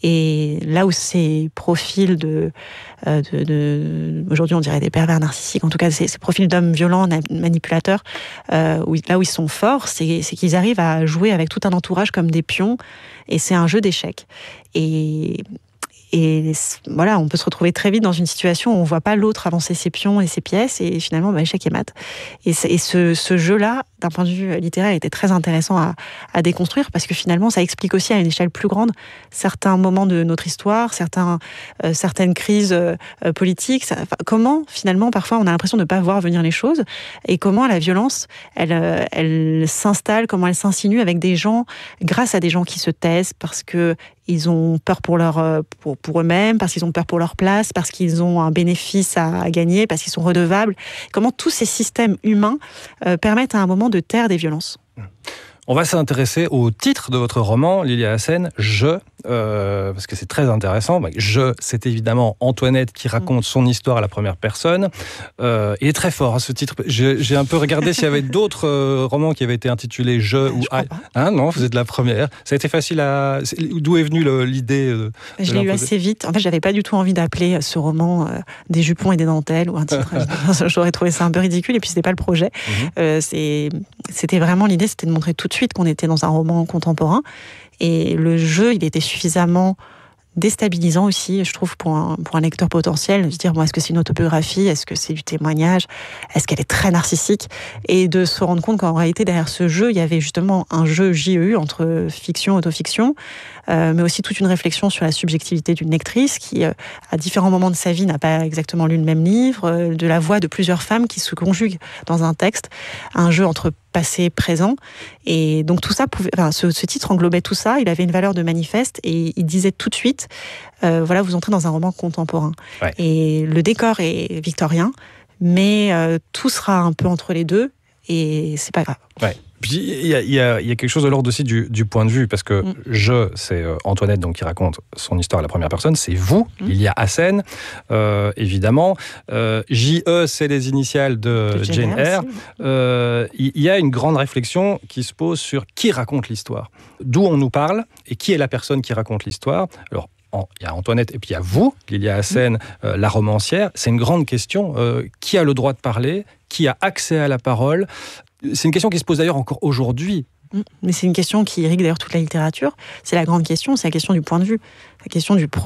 Speaker 20: Et là où ces profils de, euh, de, de aujourd'hui on dirait des pervers narcissiques, en tout cas ces, ces profils d'hommes violents, manipulateurs, euh, où, là où ils sont forts, c'est, c'est qu'ils arrivent à jouer avec tout un entourage comme des pions, et c'est un jeu d'échecs. Et... Et voilà, on peut se retrouver très vite dans une situation où on ne voit pas l'autre avancer ses pions et ses pièces, et finalement, bah, échec et mat. Et, et ce, ce jeu-là d'un point de vue littéraire, était très intéressant à, à déconstruire, parce que finalement, ça explique aussi à une échelle plus grande certains moments de notre histoire, certains, euh, certaines crises euh, politiques. Ça, enfin, comment, finalement, parfois, on a l'impression de ne pas voir venir les choses, et comment la violence, elle, euh, elle s'installe, comment elle s'insinue avec des gens, grâce à des gens qui se taisent, parce que ils ont peur pour, leur, pour, pour eux-mêmes, parce qu'ils ont peur pour leur place, parce qu'ils ont un bénéfice à gagner, parce qu'ils sont redevables. Comment tous ces systèmes humains euh, permettent à un moment de taire des violences.
Speaker 11: On va s'intéresser au titre de votre roman, Lilia Hassen, « Je », euh, parce que c'est très intéressant. « Je », c'est évidemment Antoinette qui raconte son histoire à la première personne. Euh, il est très fort, hein, ce titre. J'ai, j'ai un peu regardé s'il y avait d'autres euh, romans qui avaient été intitulés « Je » ou « I ». Hein, non, vous êtes la première. Ça a été facile à... D'où est venue le, l'idée euh,
Speaker 20: Je l'ai eu assez vite. En fait, j'avais pas du tout envie d'appeler ce roman euh, « Des jupons et des dentelles » ou un titre. J'aurais trouvé ça un peu ridicule, et puis c'était pas le projet. Mm-hmm. Euh, c'est, c'était vraiment l'idée, c'était de montrer tout de suite qu'on était dans un roman contemporain, et le jeu, il était suffisamment déstabilisant aussi, je trouve, pour un, pour un lecteur potentiel, de se dire, bon, est-ce que c'est une autobiographie, est-ce que c'est du témoignage, est-ce qu'elle est très narcissique, et de se rendre compte qu'en réalité, derrière ce jeu, il y avait justement un jeu J E U entre fiction et autofiction, euh, mais aussi toute une réflexion sur la subjectivité d'une lectrice qui, euh, à différents moments de sa vie, n'a pas exactement lu le même livre, euh, de la voix de plusieurs femmes qui se conjuguent dans un texte, un jeu entre passé, présent, et donc tout ça pouvait, enfin, ce, ce titre englobait tout ça, il avait une valeur de manifeste, et il disait tout de suite, euh, voilà, vous entrez dans un roman contemporain. Ouais. Et le décor est victorien, mais euh, tout sera un peu entre les deux, et c'est pas grave.
Speaker 11: Ouais. Puis il y, y, y a quelque chose de l'ordre aussi du, du point de vue, parce que mm. je, c'est Antoinette donc qui raconte son histoire à la première personne, c'est vous, mm. Lilia Hassen, euh, évidemment. Euh, J E, c'est les initiales de, de Jane Eyre. Euh, il y a une grande réflexion qui se pose sur qui raconte l'histoire, d'où on nous parle et qui est la personne qui raconte l'histoire. Alors, il y a Antoinette et puis il y a vous, Lilia Hassen, mm. euh, la romancière. C'est une grande question. Euh, qui a le droit de parler ? Qui a accès à la parole ? C'est une question qui se pose d'ailleurs encore aujourd'hui.
Speaker 20: Mais c'est une question qui irrigue d'ailleurs toute la littérature. C'est la grande question, c'est la question du point de vue, la question du